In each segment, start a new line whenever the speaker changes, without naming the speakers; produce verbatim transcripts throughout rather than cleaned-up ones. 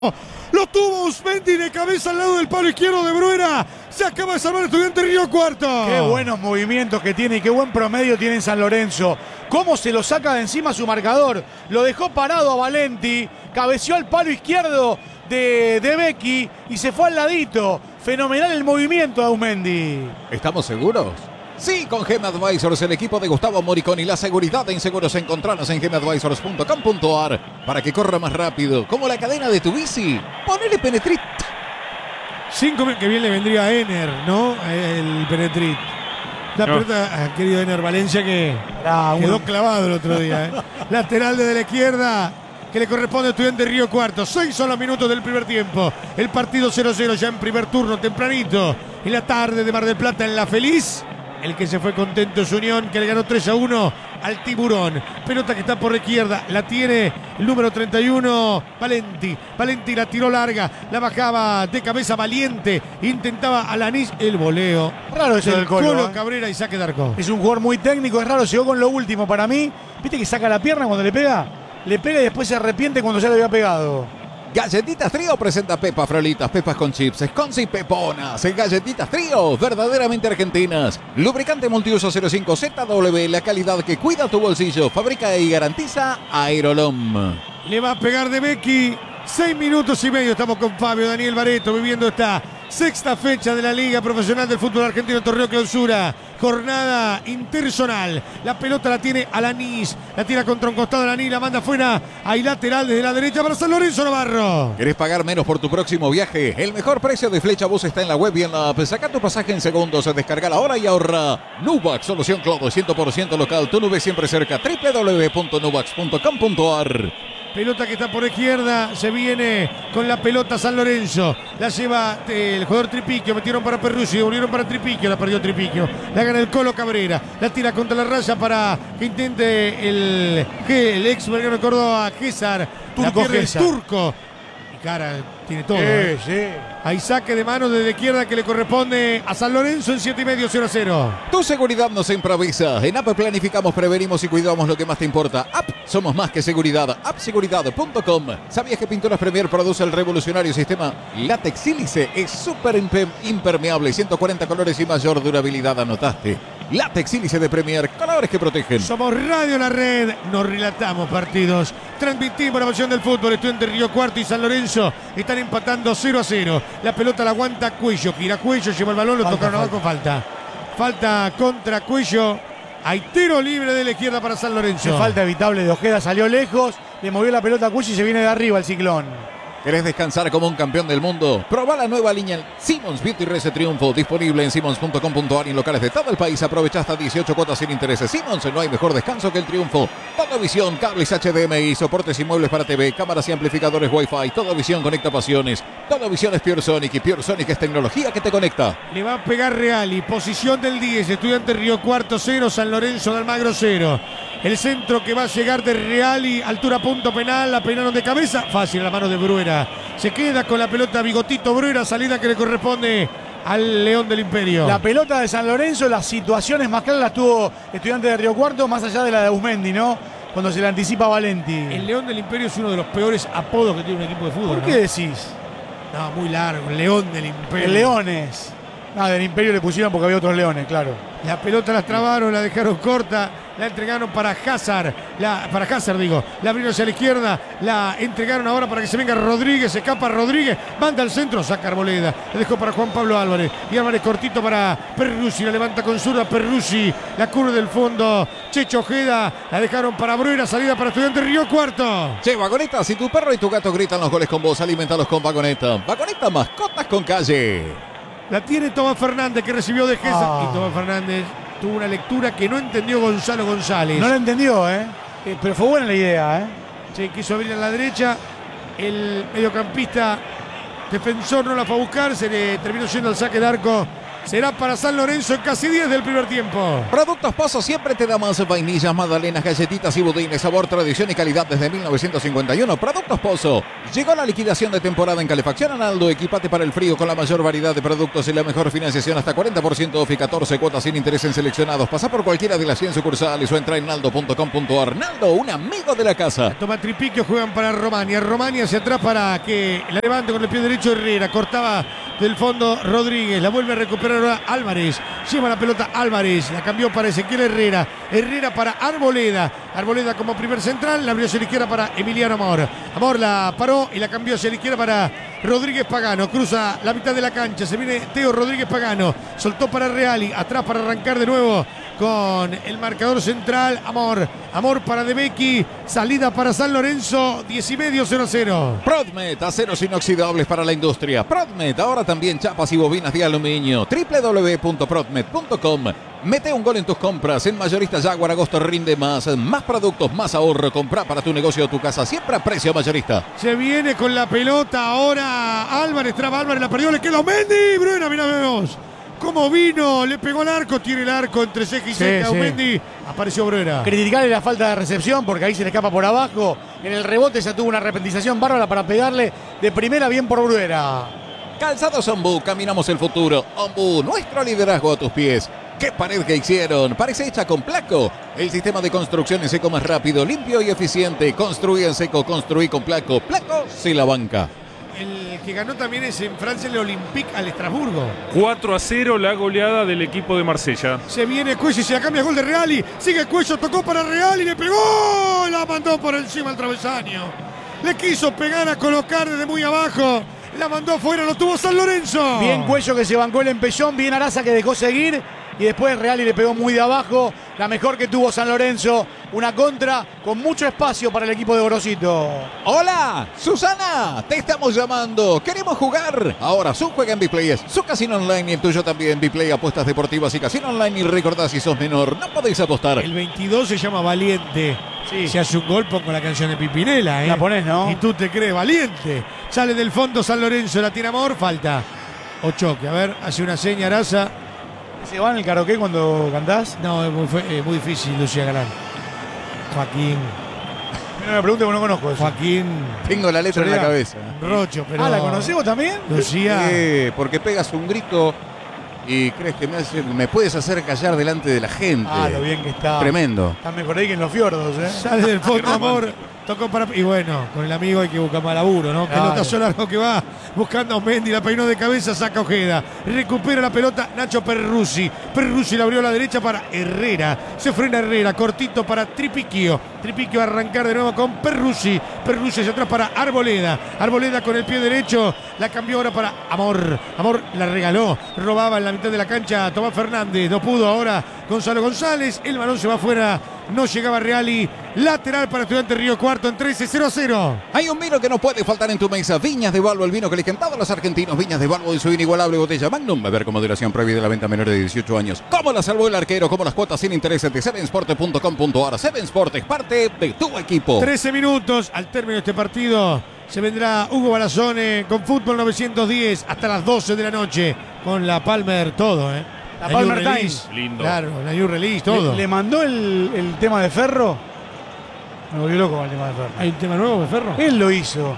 Lo tuvo Usmendi de cabeza al lado del palo izquierdo de Bruera. Se acaba de salvar Estudiante Río Cuarto.
Qué buenos movimientos que tiene y qué buen promedio tiene en San Lorenzo. Cómo se lo saca de encima su marcador. Lo dejó parado a Valenti. Cabeció al palo izquierdo de, de Becky y se fue al ladito. Fenomenal el movimiento de Usmendi.
¿Estamos seguros? Sí, con Gem Advisors, el equipo de Gustavo Moriconi, la seguridad en seguros. Encontranos en gem advisors punto com punto a r para que corra más rápido, como la cadena de tu bici. Ponele Penetrit.
Cinco que bien le vendría a Ener, ¿no? El Penetrit. La no. pelota, querido Ener Valencia, que ah, quedó uno. clavado el otro día. ¿eh? Lateral desde la izquierda, que le corresponde a Estudiante Río Cuarto. Seis son los minutos del primer tiempo. El partido cero cero ya en primer turno, tempranito. En la tarde de Mar del Plata, en La Feliz. El que se fue contento es Unión, que le ganó tres a uno al Tiburón. Pelota que está por la izquierda, la tiene el número treinta y uno, Valenti. Valenti la tiró larga, la bajaba de cabeza Valiente. Intentaba Alanís el voleo.
Raro eso del Colo.
Colo
¿eh?
Cabrera y saque de arco.
Es un jugador muy técnico, es raro, llegó con lo último para mí. ¿Viste que saca la pierna cuando le pega? Le pega y después se arrepiente cuando ya le había pegado.
Galletitas Trío presenta Pepa Frolitas, pepas con chips, scones y peponas. En Galletitas Trío, verdaderamente argentinas. Lubricante multiuso cero cinco Z W, la calidad que cuida tu bolsillo. Fabrica y garantiza Aerolom.
Le va a pegar de Becky. Seis minutos y medio estamos con Fabio Daniel Bareto viviendo esta sexta fecha de la Liga Profesional del Fútbol Argentino, torneo clausura, jornada interzonal. La pelota la tiene Alanís, la tira contra un costado Alanís, la manda fuera, ahí lateral desde la derecha para San Lorenzo Navarro.
¿Querés pagar menos por tu próximo viaje? El mejor precio de Flecha Bus está en la web y en la app. Saca tu pasaje en segundos, descarga la hora y ahorra. Nubax, solución cloud cien por ciento local, tu nube siempre cerca. doble u doble u doble u punto nubax punto com punto a r.
Pelota que está por izquierda, se viene con la pelota San Lorenzo. La lleva el jugador Tripiquio, metieron para Perruzzi, volvieron para Tripiquio, la perdió Tripiquio. La gana el Colo Cabrera, la tira contra la raya para que intente el, el ex Belgrano de Córdoba, César. Turco, el turco. Y cara, tiene todo.
Sí,
¿eh?
sí.
Hay saque de mano desde izquierda que le corresponde a San Lorenzo en siete y medio, cero a cero.
Tu seguridad nos improvisa. En App planificamos, prevenimos y cuidamos lo que más te importa. App, somos más que seguridad. app seguridad punto com. ¿Sabías que Pinturas Premier produce el revolucionario sistema Látex Sílice? Es súper impermeable, ciento cuarenta colores y mayor durabilidad. ¿Anotaste? Látex Sílice de Premier, colores que protegen.
Somos Radio La Red, nos relatamos partidos. Transmitimos la pasión del fútbol. Estudiante Río Cuarto y San Lorenzo están empatando cero a cero. La pelota la aguanta Cuello, gira Cuello, lleva el balón, lo tocaron abajo, falta. Falta contra Cuello. Hay tiro libre de la izquierda para San Lorenzo.
Falta evitable de Ojeda, salió lejos, le movió la pelota a Cuello y se viene de arriba el Ciclón.
¿Querés descansar como un campeón del mundo? Proba la nueva línea Simmons Beauty Rese Triunfo, disponible en simmons punto com punto a r y en locales de todo el país. Aprovecha hasta dieciocho cuotas sin intereses. Simmons, no hay mejor descanso que el triunfo. Todo visión, cables H D M I, soportes y muebles para T V, cámaras y amplificadores Wi-Fi. Todo visión conecta pasiones. Todo visión es Pure Sonic y Pure Sonic es tecnología que te conecta.
Le va a pegar Reali, posición del diez, Estudiante Río Cuarto cero, San Lorenzo de Almagro cero. El centro que va a llegar de Reali, altura punto penal, la peinaron de cabeza, fácil, la mano de Bruera. Se queda con la pelota Bigotito Bruera, salida que le corresponde al León del Imperio.
La pelota de San Lorenzo, las situaciones más claras las tuvo Estudiante de Río Cuarto, más allá de la de Usmendi, ¿no? Cuando se le anticipa a Valenti.
El León del Imperio es uno de los peores apodos que tiene un equipo de fútbol.
¿Por qué
¿no?
decís?
No, muy largo, el León del Imperio.
El Leones. No, del Imperio le pusieron porque había otros leones, claro.
La pelota la trabaron, la dejaron corta, la entregaron para Hazard, la, para Hazard digo, la abrieron hacia la izquierda, la entregaron ahora para que se venga Rodríguez, se escapa Rodríguez, manda al centro, saca Arboleda, la dejó para Juan Pablo Álvarez, y Álvarez cortito para Perruzzi, la levanta con zurda Perruzzi, la curva del fondo, Checho Ojeda, la dejaron para Bruera, salida para Estudiante Río Cuarto.
Che, Vagoneta, si tu perro y tu gato gritan los goles con vos, alimentalos con Vagoneta. Vagoneta, mascotas con calle.
La tiene Tomás Fernández, que recibió de Gesa. Ah. Y Tomás Fernández tuvo una lectura que no entendió Gonzalo González.
No la entendió, ¿eh? eh pero fue buena la idea, ¿eh?
Se quiso abrir a la derecha. El mediocampista defensor no la fue a buscar. Se le terminó yendo al saque de arco será para San Lorenzo en casi diez del primer tiempo.
Productos Pozo siempre te da más vainillas, magdalenas, galletitas y budines. Sabor, tradición y calidad desde mil novecientos cincuenta y uno. Productos Pozo. Llegó la liquidación de temporada en calefacción Analdo. Equipate para el frío con la mayor variedad de productos y la mejor financiación. Hasta cuarenta por ciento off y catorce cuotas sin interés en seleccionados. Pasa por cualquiera de las cien sucursales o entra en naldo punto com punto ar. Naldo, un amigo de la casa.
Toma Tripiquio, juegan para Romania. Romania hacia atrás para que la levante con el pie derecho Herrera. Cortaba del fondo Rodríguez. La vuelve a recuperar ahora Álvarez. Lleva la pelota Álvarez. La cambió para Ezequiel Herrera. Herrera para Arboleda. Arboleda como primer central. La abrió hacia la izquierda para Emiliano Amor. Amor la paró y la cambió hacia la izquierda para Rodríguez Pagano. Cruza la mitad de la cancha. Se viene Teo Rodríguez Pagano. Soltó para Reali. Atrás para arrancar de nuevo con el marcador central. Amor. Amor para De Becchi. Salida para San Lorenzo. diez y medio, cero a cero.
Prodmed, aceros inoxidables para la industria. Prodmed, ahora también chapas y bobinas de aluminio. doble u doble u doble u punto prodmed punto com. Mete un gol en tus compras. En Mayorista Jaguar agosto rinde más. Más productos, más ahorro. Comprá para tu negocio o tu casa. Siempre a precio mayorista.
Se viene con la pelota ahora Álvarez. Traba Álvarez, la perdió. Le quedó Mendy. Bruena, mirá, vemos cómo vino. Le pegó al arco. Tiene el arco entre ceja y ceja.
Sí, sí.
Mendy. Apareció Bruena.
Criticarle la falta de recepción porque ahí se le escapa por abajo. En el rebote se tuvo una arrepentización bárbara para pegarle de primera bien por Bruera.
Calzados Ombú, caminamos el futuro. Ombú, nuestro liderazgo a tus pies. ¿Qué pared que hicieron? Parece hecha con Placo. El sistema de construcción en seco más rápido, limpio y eficiente. Construí en seco, construí con Placo. Placo se la banca.
El que ganó también es en Francia el Olympique al Estrasburgo.
cuatro a cero la goleada del equipo de Marsella.
Se viene Cuello y se la cambia gol de Reali. Sigue Cuello, tocó para Reali, le pegó. La mandó por encima al travesaño. Le quiso pegar a colocar desde muy abajo. La mandó afuera, lo tuvo San Lorenzo.
Bien Cuello que se bancó el empellón. Bien Araza que dejó seguir. Y después Reali le pegó muy de abajo. La mejor que tuvo San Lorenzo. Una contra con mucho espacio para el equipo de Gorosito.
Hola, Susana, te estamos llamando. Queremos jugar. Ahora su juega en Biplay es su casino online y el tuyo también. Biplay, apuestas deportivas y casino online. Y recordá, si sos menor, no podéis apostar.
El veintidós se llama Valiente.
Sí.
Se hace un gol con la canción de Pimpinela, ¿eh?
La ponés, ¿no?
Y tú te crees Valiente. Sale del fondo San Lorenzo, la tiene Amor, falta. O choque, a ver, hace una seña Araza.
¿Se va en el karaoke cuando cantás?
No, es muy, es muy difícil, Lucía Galán. Joaquín.
No me pregunte porque no conozco eso.
Joaquín
Tengo la letra en la
Soledad.
cabeza.
Rocho, pero.
Ah, ¿la conocemos también?
Lucía.
Eh, porque pegas un grito y crees que me, hace- me puedes hacer callar delante de la gente.
Ah, lo bien que está.
Tremendo.
Está mejor ahí que en los fiordos, ¿eh?
Sale del fondo Amor, tocó para. Y bueno, con el amigo hay que buscar más laburo, ¿no?
Claro.
Pelotazo largo que va buscando a Mendy, la peinó de cabeza, saca Ojeda. Recupera la pelota Nacho Perruzzi. Perruzzi la abrió a la derecha para Herrera. Se frena Herrera, cortito para Tripiquio. Tripiquio a arrancar de nuevo con Perruzzi. Perruzzi hacia atrás para Arboleda. Arboleda con el pie derecho. La cambió ahora para Amor. Amor la regaló. Robaba en la mitad de la cancha Tomás Fernández. No pudo ahora Gonzalo González. El balón se va afuera. No llegaba Reali. Lateral para Estudiantes Río Cuarto en trece cero a cero.
Hay un vino que no puede faltar en tu mesa. Viñas de Balbo, el vino que eligen todos los argentinos. Viñas de Balbo y su inigualable botella Magnum. Beber con moderación, prohibida la venta a menores de dieciocho años. ¿Cómo la salvó el arquero? Como las cuotas sin intereses de seven sport punto com punto ar. seven Sport es parte de tu equipo.
trece minutos al término de este partido. Se vendrá Hugo Barazone con Fútbol novecientos diez hasta las doce de la noche. Con la Palmer todo, ¿eh?
La
New
Palmer
Release.
Time.
Lindo.
Claro, la New Release, todo.
¿Le, le mandó el, el tema de Ferro? Me volvió loco con el tema de Ferro.
¿Hay un tema nuevo de Ferro?
Él lo hizo.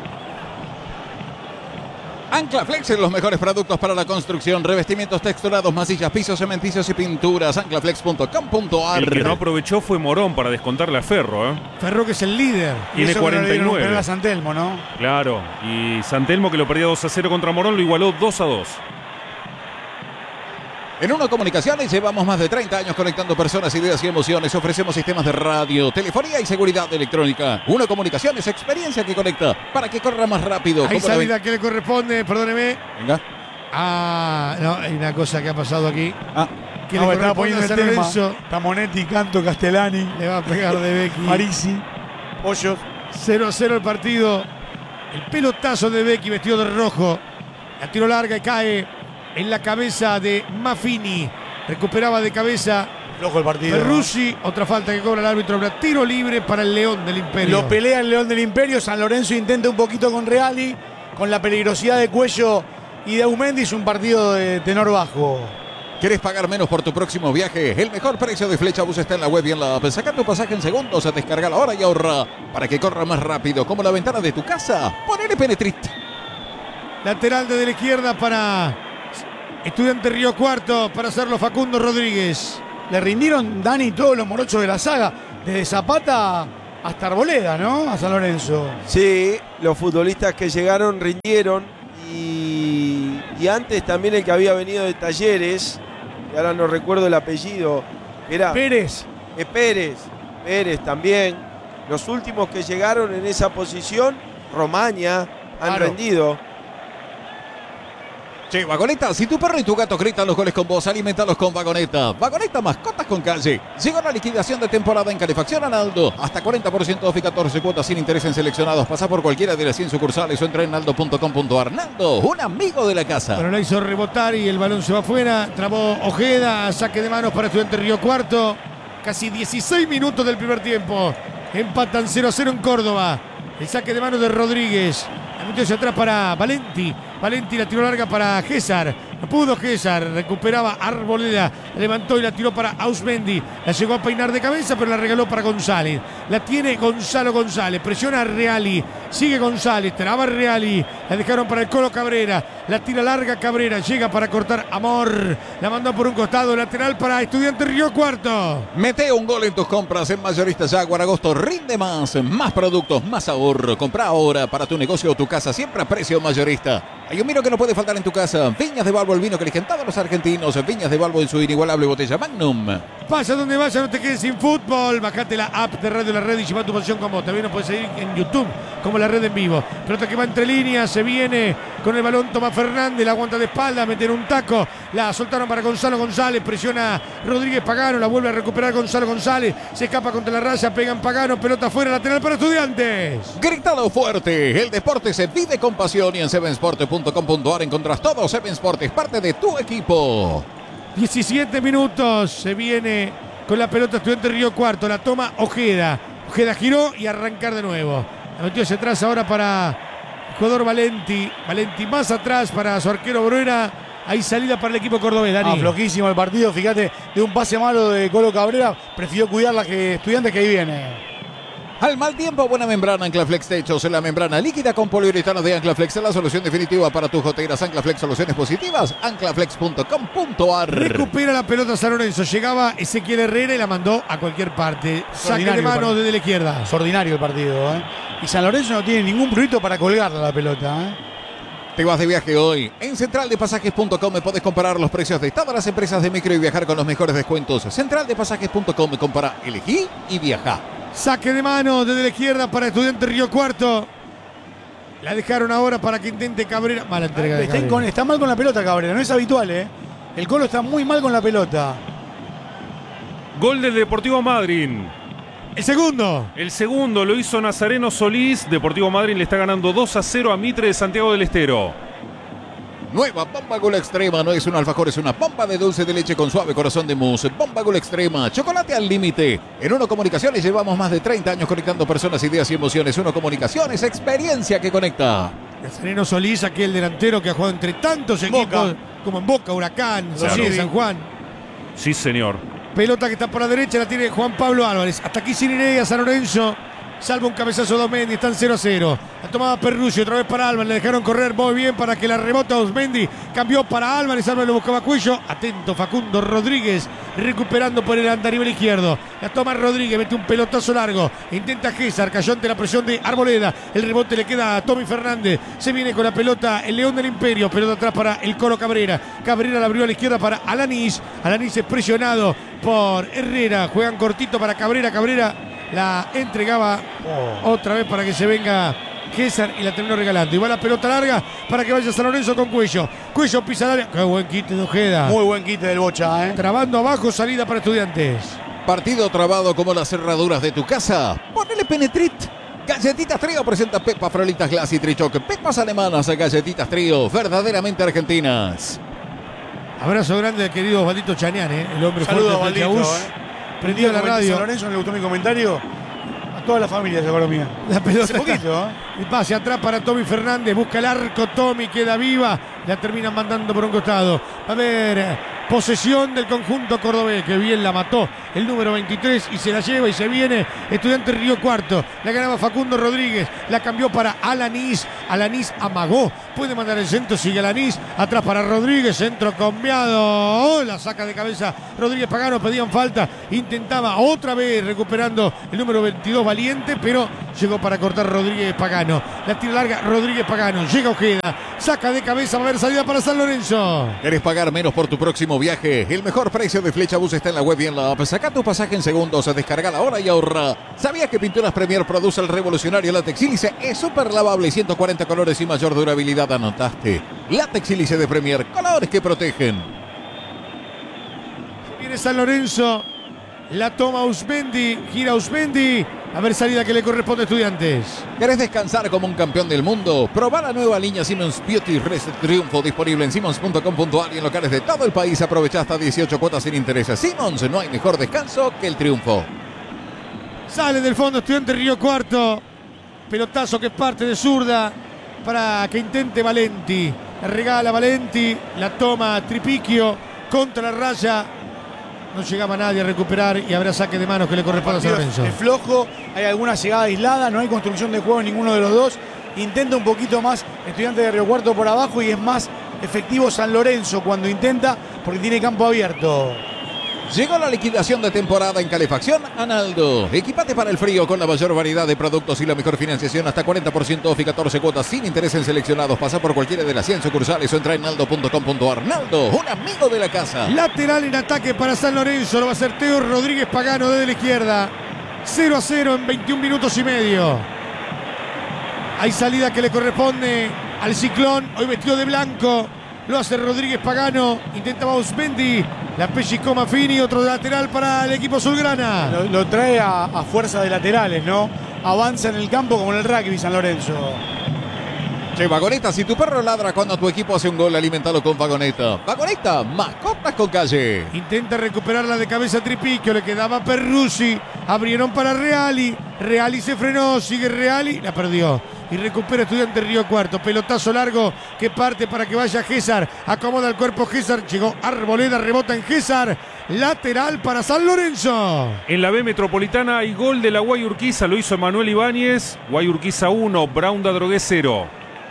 Ancla Flex es los mejores productos para la construcción. Revestimientos texturados, masillas, pisos, cementicios y pinturas. anclaflex punto com punto ar.
El que no aprovechó fue Morón para descontarle a Ferro, ¿eh?
Ferro que es el líder.
Y
Tiene
eso que no le
cuarenta y
dieron un
nueve.
penal a San Telmo, ¿no?
Claro. Y Santelmo, que lo perdía dos a cero contra Morón, lo igualó dos a dos.
En Uno Comunicaciones llevamos más de treinta años conectando personas, ideas y emociones. Ofrecemos sistemas de radio, telefonía y seguridad electrónica. Uno Comunicaciones, experiencia que conecta para que corra más rápido.
Hay
¿Cómo la ven?
salida que le corresponde, perdóneme.
Venga.
Ah, no, hay una cosa que ha pasado aquí.
Ah,
Que
No,
le
estaba
corresponde
poniendo
a
el
San
tema.
Lorenzo.
Tamonetti, Canto, Castellani,
Le va a pegar de Becchi.
Parisi, Pollos.
cero a cero el partido. El pelotazo de Becchi vestido de rojo. La tiro larga y cae en la cabeza de Maffini. Recuperaba de cabeza
Loco el partido.
Perruzzi. Otra falta que cobra el árbitro. Habrá tiro libre para el León del Imperio.
Lo pelea el León del Imperio. San Lorenzo intenta un poquito con Reali. Con la peligrosidad de Cuello y de Aumendi es un partido de tenor bajo.
¿Querés pagar menos por tu próximo viaje? El mejor precio de Flechabús está en la web y en la app. Saca tu pasaje en segundos, descarga la hora y ahorra para que corra más rápido, como la ventana de tu casa. Ponele Penetrit.
Lateral desde la izquierda para Estudiante Río Cuarto, para hacerlo Facundo Rodríguez.
Le rindieron, Dani, todos los morochos de la saga, desde Zapata hasta Arboleda, ¿no? A San Lorenzo.
Sí, los futbolistas que llegaron rindieron y, y antes también el que había venido de Talleres, que ahora no recuerdo el apellido, era
Pérez.
eh, Pérez, Pérez también. Los últimos que llegaron en esa posición, Romaña, han
Claro.
rendido.
Che, Vagoneta, si tu perro y tu gato gritan los goles con vos, alimentalos con Vagoneta. Vagoneta, mascotas con calle. Llegó la liquidación de temporada en Calefacción Analdo. Hasta cuarenta por ciento off y catorce cuotas sin interés en seleccionados. Pasá por cualquiera de las cien sucursales o entra en naldo punto com punto ar. Naldo, un amigo de la casa.
Bueno, la hizo rebotar y el balón se va afuera. Trabó Ojeda, saque de manos para Estudiante Río Cuarto. Casi dieciséis minutos del primer tiempo. Empatan cero a cero en Córdoba. El saque de manos de Rodríguez. La metió hacia atrás para Valenti. Valenti la tiró larga para César. No pudo César. Recuperaba Arboleda. Levantó y la tiró para Ausmendi. La llegó a peinar de cabeza, pero la regaló para González. La tiene Gonzalo González. Presiona a Reali. Sigue González. Traba Reali. La dejaron para el Colo Cabrera. La tira larga Cabrera. Llega para cortar Amor. La mandó por un costado. Lateral para Estudiante Río Cuarto.
Mete un gol en tus compras en Mayorista Jaguar. Agosto rinde más. Más productos, más ahorro. Compra ahora para tu negocio o tu casa. Siempre a precio mayorista. Hay un vino que no puede faltar en tu casa. Viñas de Balbo, el vino que eligen todos los argentinos. Viñas de Balbo en su inigualable botella Magnum.
Vaya donde vaya, no te quedes sin fútbol. Bajate la app de Radio La Red y lleva tu pasión con vos. También nos puedes seguir en YouTube como La Red en vivo. Pelota que va entre líneas, se viene con el balón Tomás Fernández, la aguanta de espalda, meter un taco. La soltaron para Gonzalo González, presiona Rodríguez Pagano, la vuelve a recuperar Gonzalo González. Se escapa contra la raya, pegan Pagano, pelota afuera, lateral para Estudiantes.
Gritalo fuerte. El deporte se vive con pasión y en seven sport punto com punto ar encontrás todo. Seven Sport es parte de tu equipo.
diecisiete minutos, se viene con la pelota Estudiante Río Cuarto, la toma Ojeda. Ojeda giró y arrancar de nuevo. La metió hacia atrás ahora para el jugador Valenti. Valenti más atrás para su arquero Bruera. Hay salida para el equipo cordobés, Dani.
Ah, flojísimo el partido, fíjate, de un pase malo de Colo Cabrera, prefirió cuidar la que Estudiantes que ahí viene.
Al mal tiempo, buena membrana Anclaflex Techos. La membrana líquida con poliuretano de Anclaflex es la solución definitiva para tus goteras. Anclaflex, soluciones positivas. Anclaflex punto com punto ar.
Recupera la pelota San Lorenzo. Llegaba Ezequiel Herrera y la mandó a cualquier parte. Saque de mano desde la izquierda.
Es ordinario el partido, ¿eh? Y San Lorenzo no tiene ningún prurito para colgarla la pelota, ¿eh?
Te vas de viaje hoy. En central de pasajes punto com me podés comparar los precios de todas las empresas de micro y viajar con los mejores descuentos. central de pasajes punto com, compara, elegí y viaja.
Saque de mano desde la izquierda para Estudiante Río Cuarto. La dejaron ahora para que intente Cabrera. Mala entrega de
Está,
Cabrera.
con- está mal con la pelota Cabrera, no es habitual, ¿eh? El Colo está muy mal con la pelota.
Gol del Deportivo Madryn.
El segundo.
El segundo lo hizo Nazareno Solís. Deportivo Madryn le está ganando dos a cero a Mitre de Santiago del Estero.
Nueva Bomba Gol Extrema. No es un alfajor, es una bomba de dulce de leche con suave corazón de mousse. Bomba Gol Extrema. Chocolate al límite. En Uno Comunicaciones llevamos más de treinta años conectando personas, ideas y emociones. Uno Comunicaciones, experiencia que conecta.
Nazareno Solís, aquel delantero que ha jugado entre tantos equipos
Boca.
como en Boca, Huracán,
Claro.
San San Juan.
Sí, señor.
Pelota que está por la derecha, la tiene Juan Pablo Álvarez. Hasta aquí sin Irea, San Lorenzo. Salva un cabezazo de Osmendi, están cero a cero. La tomaba Perrucci, otra vez para Álvarez. Le dejaron correr muy bien para que la rebota Osmendi. Cambió para Álvarez, Álvarez lo buscaba Cuello. Atento Facundo Rodríguez, recuperando por el andarivel izquierdo. La toma Rodríguez, mete un pelotazo largo. Intenta César, cayó ante la presión de Arboleda. El rebote le queda a Tommy Fernández. Se viene con la pelota el León del Imperio. Pelota atrás para el Colo Cabrera. Cabrera la abrió a la izquierda para Alanis. Alanis es presionado por Herrera. Juegan cortito para Cabrera. Cabrera la entregaba otra vez para que se venga César y la terminó regalando. Y va la pelota larga para que vaya San Lorenzo con Cuello. Cuello pisa el área. Qué buen quite de Ojeda.
Muy buen quite del Bocha, ¿eh?
Trabando abajo, salida para Estudiantes.
Partido trabado como las cerraduras de tu casa. Ponele Penetrit. Galletitas Trío presenta Pepa Frolitas Glass y Trichoc. Pepas alemanas, galletitas Trío, verdaderamente argentinas.
Abrazo grande al querido Osvaldito Chanián, ¿eh? El hombre
Saludos a
fuerte del
Valdito,
Chabús.
¿eh?
Prendido la
San
radio.
Lorenzo, me le gustó mi comentario. A toda la familia se acordó mía.
La pelota
Hace
está-
poquito, ¿eh?
Va hacia atrás para Tommy Fernández. Busca el arco. Tommy queda viva. La terminan mandando por un costado. A ver. Posesión del conjunto cordobés, que bien la mató el número veintitrés y se la lleva y se viene Estudiantes Río Cuarto. La ganaba Facundo Rodríguez, la cambió para Alanís. Alanís amagó, puede mandar el centro, sigue Alanís. Atrás para Rodríguez, centro combiado. Oh, la saca de cabeza Rodríguez Pagano, pedían falta. Intentaba otra vez recuperando el número veintidós Valiente, pero llegó para cortar Rodríguez Pagano. La tira larga Rodríguez Pagano, llega Ojeda, saca de cabeza, va a haber salida para San Lorenzo.
¿Querés pagar menos por tu próximo viaje? El mejor precio de Flechabús está en la web y en la app. Saca tu pasaje en segundos, descarga la hora y ahorra. ¿Sabías que Pinturas Premier produce el revolucionario látex sílice? Es súper lavable, ciento cuarenta colores y mayor durabilidad. Anotaste. Látex sílice de Premier, colores que protegen.
Viene San Lorenzo, la toma Usmendi, gira Usmendi. A ver salida que le corresponde a Estudiantes.
¿Querés descansar como un campeón del mundo? Probá la nueva línea Simmons Beauty Reset Triunfo, disponible en simmons punto com punto a r y en locales de todo el país. Aprovecha hasta dieciocho cuotas sin intereses. Simmons, no hay mejor descanso que el triunfo.
Sale del fondo Estudiantes Río Cuarto. Pelotazo que parte de zurda para que intente Valenti. La regala Valenti, la toma Tripiquio contra la raya. No llegaba nadie a recuperar y habrá saque de manos que le corresponde a San Lorenzo.
Es flojo, hay alguna llegada aislada, no hay construcción de juego en ninguno de los dos. Intenta un poquito más Estudiantes de Río Cuarto por abajo y es más efectivo San Lorenzo cuando intenta porque tiene campo abierto.
Llegó la liquidación de temporada en Calefacción Analdo. Equipate para el frío con la mayor variedad de productos y la mejor financiación, hasta cuarenta por ciento off y catorce cuotas sin interés en seleccionados. Pasa por cualquiera de las cien sucursales o entra en naldo punto com punto a r. Naldo, un amigo de la casa.
Lateral en ataque para San Lorenzo, lo va a hacer Teo Rodríguez Pagano desde la izquierda. cero a cero en veintiún minutos y medio. Hay salida que le corresponde al Ciclón, hoy vestido de blanco. Lo hace Rodríguez Pagano, intentaba Usmendi, la pellizcó Maffini, otro lateral para el equipo azulgrana.
Lo, lo trae a, a fuerza de laterales, ¿no? Avanza en el campo como en el rugby San Lorenzo.
Che, Vagoneta, si tu perro ladra cuando tu equipo hace un gol, alimentalo con Vagoneta. Vagoneta, mascotas con calle.
Intenta recuperarla de cabeza Tripiquio, le quedaba Perruzzi, abrieron para Reali, Reali se frenó, sigue Reali, la perdió. Y recupera Estudiantes Río Cuarto. Pelotazo largo que parte para que vaya Gésar. Acomoda el cuerpo Gésar. Llegó Arboleda, rebota en Gésar. Lateral para San Lorenzo.
En la B Metropolitana hay gol de la Guayurquiza. Lo hizo Manuel Ibáñez. Guayurquiza uno, Brown da Drogué cero.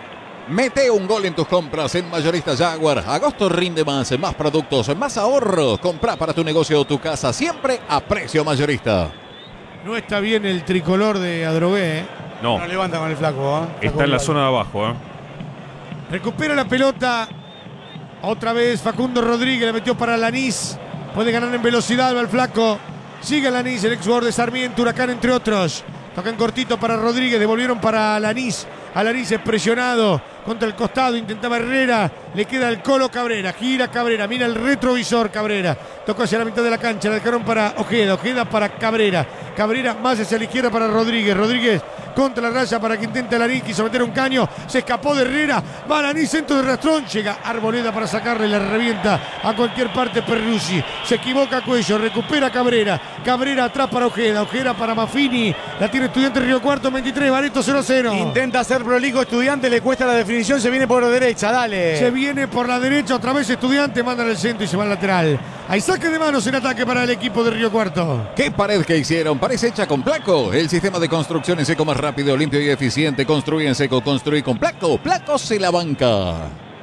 Mete un gol en tus compras en Mayorista Jaguar. Agosto rinde más, más productos, más ahorro. Comprá para tu negocio o tu casa siempre a precio mayorista.
No está bien el tricolor de Adrogué, ¿eh?
No.
No levanta con el flaco, ¿eh?
Está en la zona de abajo, ¿eh?
Recupera la pelota. Otra vez Facundo Rodríguez la metió para Lanís. Puede ganar en velocidad, va el flaco. Sigue Lanís, el ex jugador de Sarmiento, Huracán, entre otros. Tocan cortito para Rodríguez, devolvieron para Lanís. Alanís es presionado contra el costado, intentaba Herrera, le queda el Colo Cabrera, gira Cabrera, mira el retrovisor Cabrera, tocó hacia la mitad de la cancha, le dejaron para Ojeda, Ojeda para Cabrera, Cabrera más hacia la izquierda para Rodríguez, Rodríguez contra la raya para que intente Alanís, quiso meter un caño, se escapó de Herrera, va Alanís, centro de rastrón, llega Arboleda para sacarle, le revienta a cualquier parte Perruzzi, se equivoca Cuello, recupera Cabrera, Cabrera atrás para Ojeda, Ojeda para Maffini, la tiene Estudiantes Río Cuarto, veintitrés, Bareto cero a cero.
Intenta hacer prolijo Estudiante, le cuesta la definición, se viene por derecha, dale.
Se viene por la derecha, otra vez Estudiante, mandan el centro y se va al lateral. Hay saque de manos en ataque para el equipo de Río Cuarto.
¿Qué pared que hicieron? Parece hecha con Placo. El sistema de construcción en seco más rápido, limpio y eficiente. Construye en seco, construye con Placo. Placo se la banca.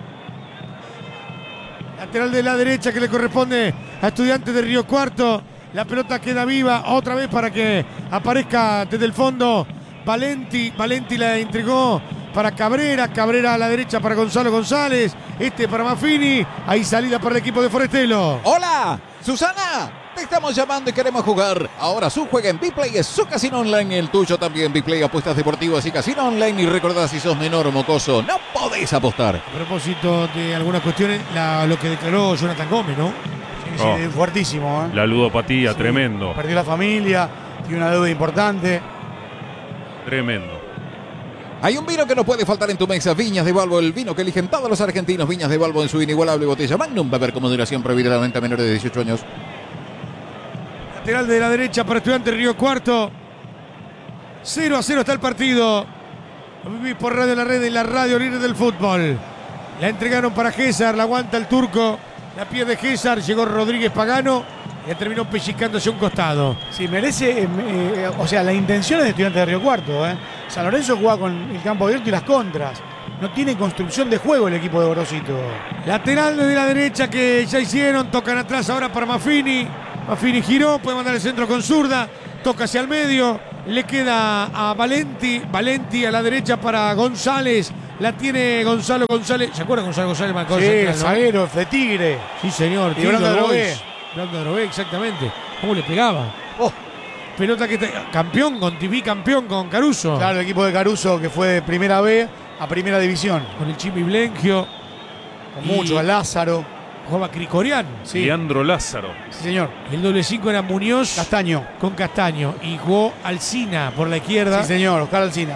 Lateral de la derecha que le corresponde a Estudiantes de Río Cuarto. La pelota queda viva otra vez para que aparezca desde el fondo Valenti. Valenti la entregó para Cabrera. Cabrera a la derecha para Gonzalo González. Este para Maffini. Hay salida para el equipo de Forestelo.
¡Hola! ¡Susana! Te estamos llamando y queremos jugar. Ahora su juega en Biplay, es su casino online, el tuyo también. Biplay, apuestas deportivas y casino online. Y recordad, si sos menor o mocoso, no podés apostar.
A propósito de algunas cuestiones, la, lo que declaró Jonathan Gómez, ¿no?
Sí,
Oh.
sí, fuertísimo, ¿eh?
La ludopatía,
Sí,
tremendo.
Perdió la familia, tiene una deuda importante.
Tremendo.
Hay un vino que no puede faltar en tu mesa. Viñas de Balbo, el vino que eligen todos los argentinos. Viñas de Balbo en su inigualable botella Magnum. Beber con moderación, prohibida la venta a menores de dieciocho años.
Lateral de la derecha para Estudiantes Río Cuarto. cero a cero está el partido. Lo vivís por Radio La Red y la radio líder del fútbol. La entregaron para Gésar, la aguanta el turco. La pierde Gésar, llegó Rodríguez Pagano y terminó pellizcándose a un costado.
Sí, merece, eh, eh, o sea, la intención es de Estudiantes de Río Cuarto. ¿eh? San Lorenzo juega con el campo abierto y las contras. No tiene construcción de juego el equipo de Gorosito.
Lateral desde la derecha que ya hicieron, tocan atrás ahora para Maffini. Maffini giró, puede mandar el centro con zurda, toca hacia el medio, le queda a Valenti, Valenti a la derecha para González, la tiene Gonzalo González, ¿se acuerdan Gonzalo González?
Sí, el zaguero de Tigre.
Sí, señor.
Y Brando Drogué.
Brando Drogué, exactamente. ¿Cómo le pegaba?
Oh.
Pelota que está, campeón con T V, campeón con Caruso.
Claro, el equipo de Caruso que fue de primera B a primera división.
Con el Chimi Blengio.
Con mucho, a Lázaro.
Jugaba Cricorian.
Sí. Leandro Lázaro.
Sí, señor.
El doble cinco era Muñoz.
Castaño.
Con Castaño. Y jugó Alsina por la izquierda.
Sí, señor, Oscar Alsina.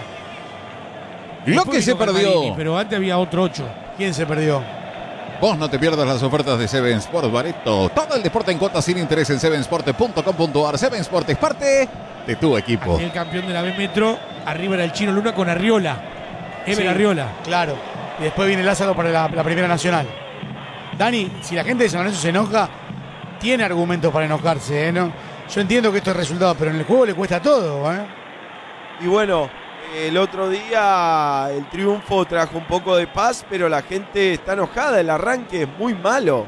Lo que se perdió.
Marini, pero antes había otro ocho.
¿Quién se perdió?
Vos no te pierdas las ofertas de Seven Sport Bareto. Todo el deporte en cuotas sin interés en seven sport punto com punto ar. Seven Sport es parte de tu equipo.
Aquí el campeón de la B Metro. Arriba era el Chino Luna con Arriola. Ever
Sí,
Arriola.
Claro. Y después viene Lázaro para la, la Primera Nacional. Dani, si la gente de San Lorenzo se enoja, tiene argumentos para enojarse, ¿eh? ¿No? Yo entiendo que esto es resultado, pero en el juego le cuesta todo, ¿eh?
Y bueno, el otro día el triunfo trajo un poco de paz, pero la gente está enojada. El arranque es muy malo.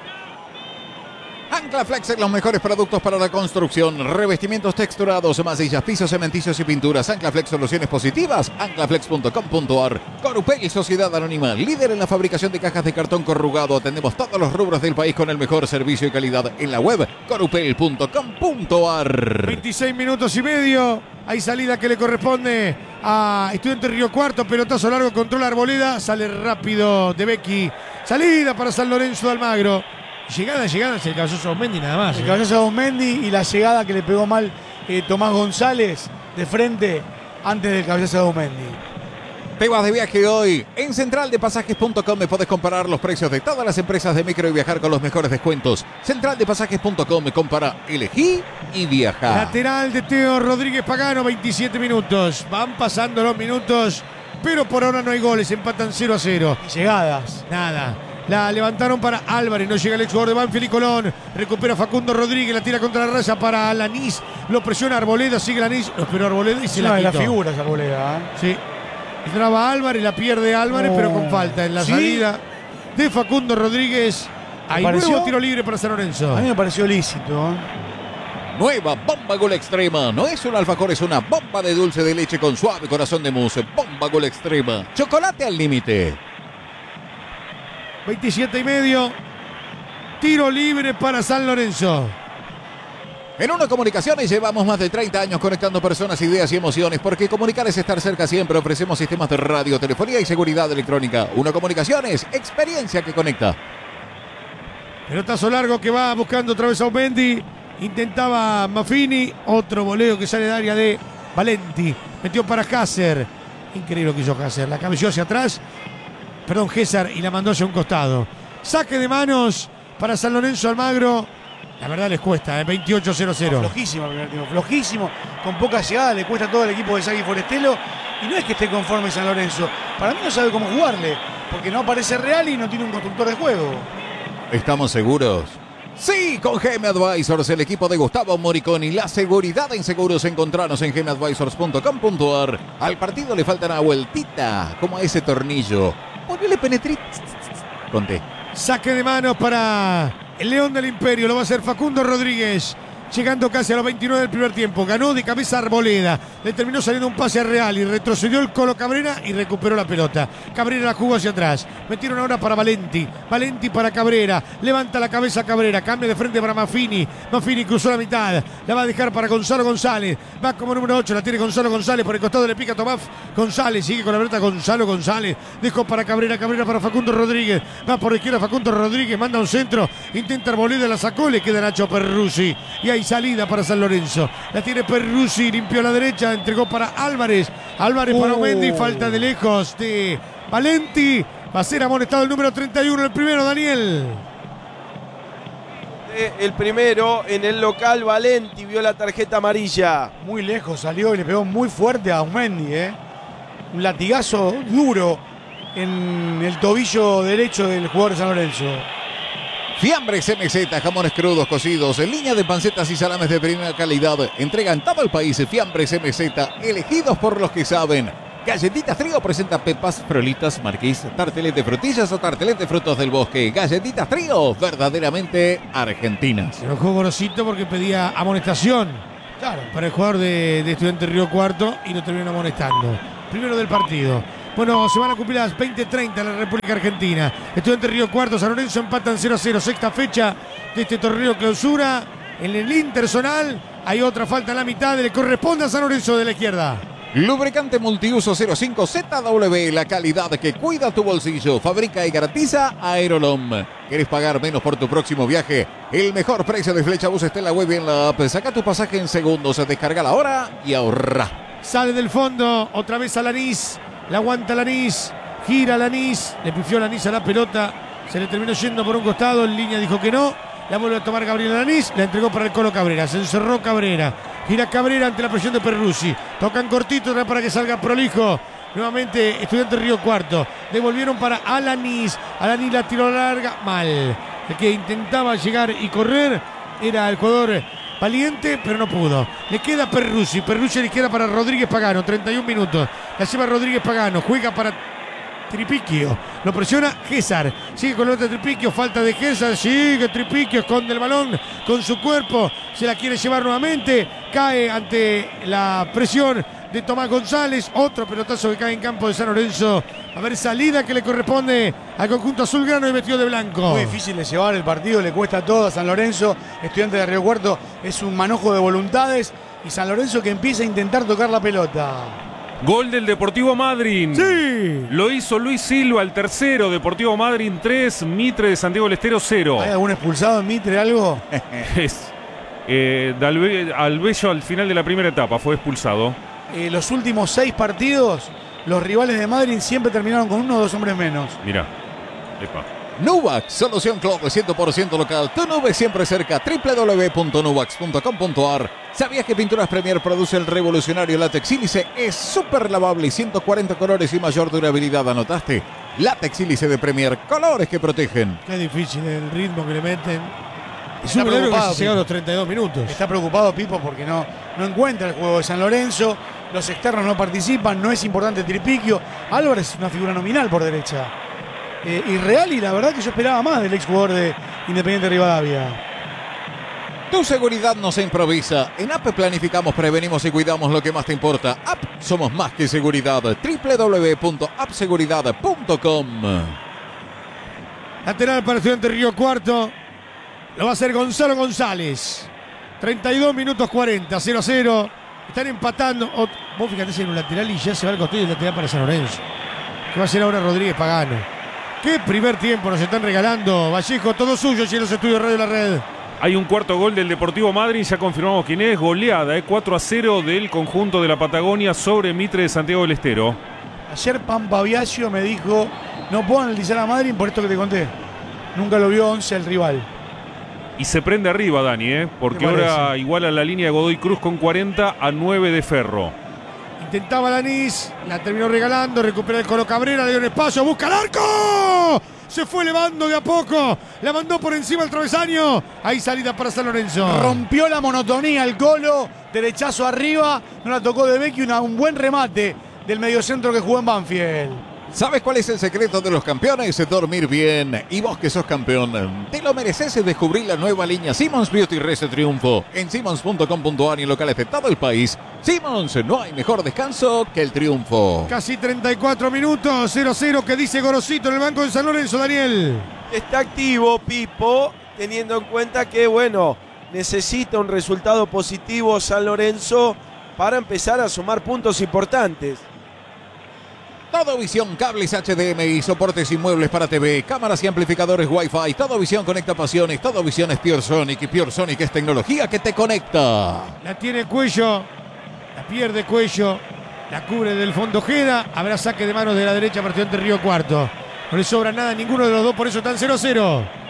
Anclaflex, los mejores productos para la construcción, revestimientos texturados, masillas, pisos cementicios y pinturas. Anclaflex, soluciones positivas. anclaflex punto com punto ar. Corupel, Sociedad Anónima, líder en la fabricación de cajas de cartón corrugado. Atendemos todos los rubros del país con el mejor servicio y calidad en la web corupel punto com punto ar.
veintiséis minutos y medio. Hay salida que le corresponde a Estudiantes Río Cuarto. Pelotazo largo, controla Arboleda. Sale rápido de Becky. Salida para San Lorenzo de Almagro. Llegada, llegada hacia el cabezazo de Osmendi nada más.
El
¿eh?
cabezazo de Osmendi y la llegada que le pegó mal eh, Tomás González de frente antes del cabezazo de Osmendi.
Te vas de viaje hoy. En central de pasajes punto com me podés comparar los precios de todas las empresas de micro y viajar con los mejores descuentos. central de pasajes punto com me compara, elegí y viaja.
Lateral de Teo Rodríguez Pagano, veintisiete minutos. Van pasando los minutos, pero por ahora no hay goles. Empatan cero a cero.
Y llegadas.
Nada. La levantaron para Álvarez, no llega el ex jugador de Banfield y Colón. Recupera Facundo Rodríguez, la tira contra la raya para Lanís. Lo presiona Arboleda, sigue Lanís. Lo esperó Arboleda y se
Una
la
de las
quitó.
figuras Arboleda, ¿eh?
Sí. Entraba Álvarez, la pierde Álvarez,
Oh.
pero con falta en la
¿Sí?
salida de Facundo Rodríguez. Hay
pareció?
nuevo tiro libre para San Lorenzo.
A mí me pareció lícito, ¿eh?
Nueva Bomba Gol Extrema. No es un alfajor, es una bomba de dulce de leche con suave corazón de mousse. Bomba Gol Extrema. Chocolate al límite.
veintisiete y medio. Tiro libre para San Lorenzo.
En Uno Comunicaciones llevamos más de treinta años conectando personas, ideas y emociones, porque comunicar es estar cerca siempre. Ofrecemos sistemas de radio, telefonía y seguridad electrónica. Uno Comunicaciones, experiencia que conecta.
Pelotazo largo que va buscando otra vez a Osmendi. Intentaba Maffini. Otro voleo que sale del área de Valenti. Metió para Cácer. Increíble lo que hizo Cácer. La cabeció hacia atrás. Perdón, Gésar. Y la mandó hacia un costado. Saque de manos para San Lorenzo Almagro. La verdad les cuesta, ¿eh? veintiocho cero cero.
Flojísimo el primer tiempo, flojísimo, con poca llegada, le cuesta a todo el equipo de Sagui Forestelo. Y no es que esté conforme San Lorenzo. Para mí no sabe cómo jugarle, porque no aparece real y no tiene un constructor de juego.
¿Estamos seguros? Sí, con G M Advisors, el equipo de Gustavo Moriconi. La seguridad en seguros. Encontranos en gem advisors punto com punto ar. Al partido le falta una vueltita, como a ese tornillo. Ponele penetrit. Conté.
Saque de manos para el León del Imperio. Lo va a hacer Facundo Rodríguez. Llegando casi a los veintinueve del primer tiempo. Ganó de cabeza Arboleda. Le terminó saliendo un pase a Real y retrocedió el Colo Cabrera y recuperó la pelota. Cabrera la jugó hacia atrás. Metieron ahora para Valenti. Valenti para Cabrera. Levanta la cabeza Cabrera. Cambia de frente para Maffini. Maffini cruzó la mitad. La va a dejar para Gonzalo González. Va como número ocho. La tiene Gonzalo González. Por el costado le pica Tomás González. Sigue con la pelota Gonzalo González. Dejó para Cabrera. Cabrera para Facundo Rodríguez. Va por la izquierda Facundo Rodríguez. Manda un centro. Intenta Arboleda. La sacó. Le queda Nacho Perruzzi. Y ahí salida para San Lorenzo. La tiene Perruzzi, limpió a la derecha, entregó para Álvarez. Álvarez para
Uh.
Mendy, falta de lejos de Valenti. Va a ser amonestado el número treinta y uno, el primero, Daniel.
El primero en el local, Valenti vio la tarjeta amarilla.
Muy lejos salió y le pegó muy fuerte a Osmendi, ¿eh? un latigazo duro en el tobillo derecho del jugador de San Lorenzo.
Fiambres M Z, jamones crudos, cocidos, en línea de pancetas y salames de primera calidad. Entregan todo el país. Fiambres M Z, elegidos por los que saben. Galletitas Trío presenta pepas, frolitas, marquís, tartelet de frutillas o tartelet de frutos del bosque. Galletitas Trío, verdaderamente argentinas.
Se enojó Gorosito porque pedía amonestación. Claro, para el jugador de, de Estudiantes Río Cuarto y lo terminaron amonestando. Primero del partido. Bueno, se van a cumplir las veinte treinta en la República Argentina. Estudiantes Río Cuarto, San Lorenzo empatan cero a cero. Sexta fecha de este torneo clausura. En el Interzonal hay otra falta en la mitad. Le corresponde a San Lorenzo de la izquierda.
Lubricante multiuso cero cinco Z W, la calidad que cuida tu bolsillo. Fabrica y garantiza Aerolom. ¿Quieres pagar menos por tu próximo viaje? El mejor precio de Flechabús está en la web y en la app. Saca tu pasaje en segundos, descarga la hora y ahorra.
Sale del fondo, otra vez a Lanís. La aguanta Lanís, gira Lanís. Le pifió Lanís a la pelota. Se le terminó yendo por un costado. En línea dijo que no. La vuelve a tomar Gabriel Lanís. La entregó para el Colo Cabrera. Se encerró Cabrera. Gira Cabrera ante la presión de Perruzzi. Tocan cortito para que salga prolijo. Nuevamente Estudiantes Río Cuarto. Devolvieron para Alanis. Alanis la tiró larga. Mal. El que intentaba llegar y correr era el jugador valiente, pero no pudo. Le queda Perruzzi. Perruzzi a la izquierda para Rodríguez Pagano. treinta y un minutos. La lleva Rodríguez Pagano. Juega para Tripiquio. Lo presiona César. Sigue con el otro Tripiquio. Falta de César. Sigue Tripiquio. Esconde el balón con su cuerpo. Se la quiere llevar nuevamente. Cae ante la presión de Tomás González. Otro pelotazo que cae en campo de San Lorenzo. A ver, salida que le corresponde al conjunto azulgrano y metió de blanco.
Muy difícil de llevar el partido. Le cuesta todo a San Lorenzo. Estudiante de Río Cuarto es un manojo de voluntades. Y San Lorenzo que empieza a intentar tocar la pelota.
Gol del Deportivo Madryn.
Sí.
Lo hizo Luis Silva, el tercero. Deportivo Madryn tres, Mitre de Santiago del Estero cero.
¿Hay algún expulsado en Mitre, algo?
Es, eh, Dalbe, Albello al final de la primera etapa fue expulsado.
Eh, los últimos seis partidos, los rivales de Madryn siempre terminaron con uno o dos hombres menos.
Mirá. Epa.
Nuvax, solución cloud cien por ciento local. Tu nube siempre cerca. doble u doble u doble u punto nuvax punto com punto a r. ¿Sabías que Pinturas Premier produce el revolucionario látex Sílice? Es súper lavable y ciento cuarenta colores y mayor durabilidad. ¿Anotaste? Látex Sílice de Premier. Colores que protegen.
Qué difícil el ritmo que le meten. Es
Está
un golero que
preocupado,
se llega a
Pipo.
los treinta y dos minutos.
Está preocupado Pipo porque no, no encuentra el juego de San Lorenzo. Los externos no participan. No es importante Tripiquio. Álvarez es una figura nominal por derecha. Eh, irreal y la verdad que yo esperaba más del exjugador de Independiente Rivadavia.
Tu seguridad no se improvisa. En A P planificamos, prevenimos y cuidamos lo que más te importa. A P somos más que seguridad. doble u doble u doble u punto app seguridad punto com.
Lateral para Estudiantes Río Cuarto. Lo va a hacer Gonzalo González. treinta y dos minutos cuarenta, cero a cero. Están empatando. Oh, vos fíjate si en un lateral y ya se va al costado y el lateral para San Lorenzo. ¿Qué va a hacer ahora Rodríguez Pagano? Qué primer tiempo nos están regalando. Vallejo, todo suyo y en los estudios Radio La Red.
Hay un cuarto gol del Deportivo Madryn, ya confirmamos quién es. Goleada, eh, cuatro a cero del conjunto de la Patagonia sobre Mitre de Santiago del Estero.
Ayer Pampa Viaggio me dijo, no puedo analizar a Madryn por esto que te conté. Nunca lo vio once el rival.
Y se prende arriba, Dani, eh, porque ahora iguala la línea de Godoy Cruz con cuarenta a nueve de Ferro.
Intentaba Lanís, la terminó regalando, recupera el Colo Cabrera, le dio un espacio, busca el arco. Se fue elevando de a poco, la mandó por encima del travesaño. Ahí salida para San Lorenzo.
Rompió la monotonía el Colo, derechazo arriba, no la tocó de Vecchio, una, un buen remate del mediocentro que jugó en Banfield.
¿Sabes cuál es el secreto de los campeones? Dormir bien. Y vos que sos campeón, te lo mereces. Descubrir la nueva línea Simmons Beauty Rese Triunfo en simmons punto com punto a r y en locales de todo el país. Simmons, no hay mejor descanso que el triunfo.
Casi treinta y cuatro minutos, cero a cero, que dice Gorosito en el banco de San Lorenzo, Daniel.
Está activo Pipo, teniendo en cuenta que, bueno, necesita un resultado positivo San Lorenzo para empezar a sumar puntos importantes.
Todo Visión, cables H D M I, soportes y muebles para T V, cámaras y amplificadores Wi-Fi. Todo Visión conecta pasiones. Todo Visión es Pure Sonic y Pure Sonic es tecnología que te conecta.
La tiene Cuello, la pierde Cuello, la cubre del fondo Ojeda. Habrá saque de manos de la derecha para Estudiantes Río Cuarto. No le sobra nada a ninguno de los dos, por eso están cero a cero.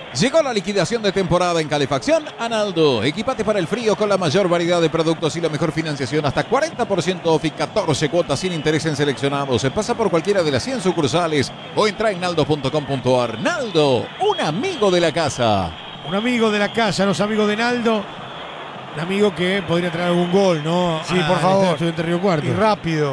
Llegó la liquidación de temporada en calefacción Analdo. Equipate para el frío con la mayor variedad de productos y la mejor financiación. Hasta cuarenta por ciento off y catorce cuotas sin interés en seleccionados. Se pasa por cualquiera de las cien sucursales o entra en naldo punto com punto ar. Naldo, un amigo de la casa.
Un amigo de la casa, los amigos de Naldo. Un amigo que podría traer algún gol, ¿no?
Sí, por favor.
Estudiante Río Cuarto.
Y rápido.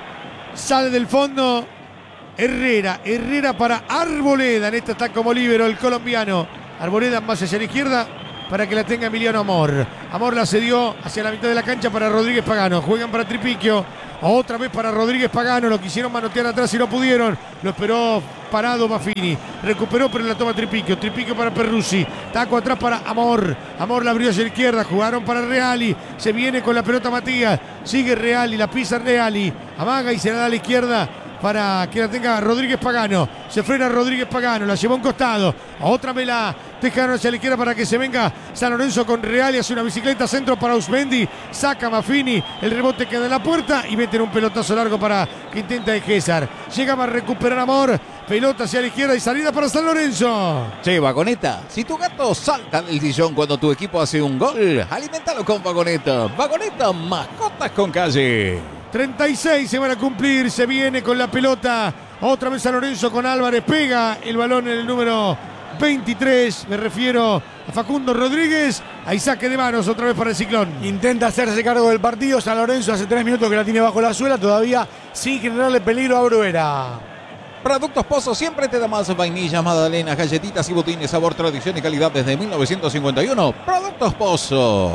Sale del fondo Herrera. Herrera para Arboleda. En esta está como líbero el colombiano. Arboleda más hacia la izquierda para que la tenga Emiliano Amor. Amor la cedió hacia la mitad de la cancha para Rodríguez Pagano. Juegan para Tripiquio. Otra vez para Rodríguez Pagano. Lo quisieron manotear atrás y no pudieron. Lo esperó parado Maffini. Recuperó pero la toma Tripiquio. Tripiquio para Perruzzi. Taco atrás para Amor. Amor la abrió hacia la izquierda. Jugaron para Reali. Se viene con la pelota Matías. Sigue Reali. La pisa Reali. Amaga y se la da a la izquierda para que la tenga Rodríguez Pagano. Se frena Rodríguez Pagano, la llevó a un costado. Otra vez la dejaron hacia la izquierda para que se venga San Lorenzo con Real y hace una bicicleta centro para Usmendi. Saca Maffini, el rebote queda en la puerta y meten un pelotazo largo para que intenta de César. Llega a recuperar Amor. Pelota hacia la izquierda y salida para San Lorenzo.
Che, Vagoneta, si tu gato salta del sillón cuando tu equipo hace un gol, alimentalo con Vagoneta. Vagoneta, mascotas con calle.
treinta y seis se van a cumplir, se viene con la pelota. Otra vez San Lorenzo con Álvarez, pega el balón en el número veintitrés. Me refiero a Facundo Rodríguez. Hay saque de manos otra vez para el Ciclón.
Intenta hacerse cargo del partido. San Lorenzo hace tres minutos que la tiene bajo la suela, todavía sin generarle peligro a Bruera.
Productos Pozo siempre te da más vainillas, magdalenas, galletitas y botines. Sabor, tradición y calidad desde mil novecientos cincuenta y uno. Productos Pozo.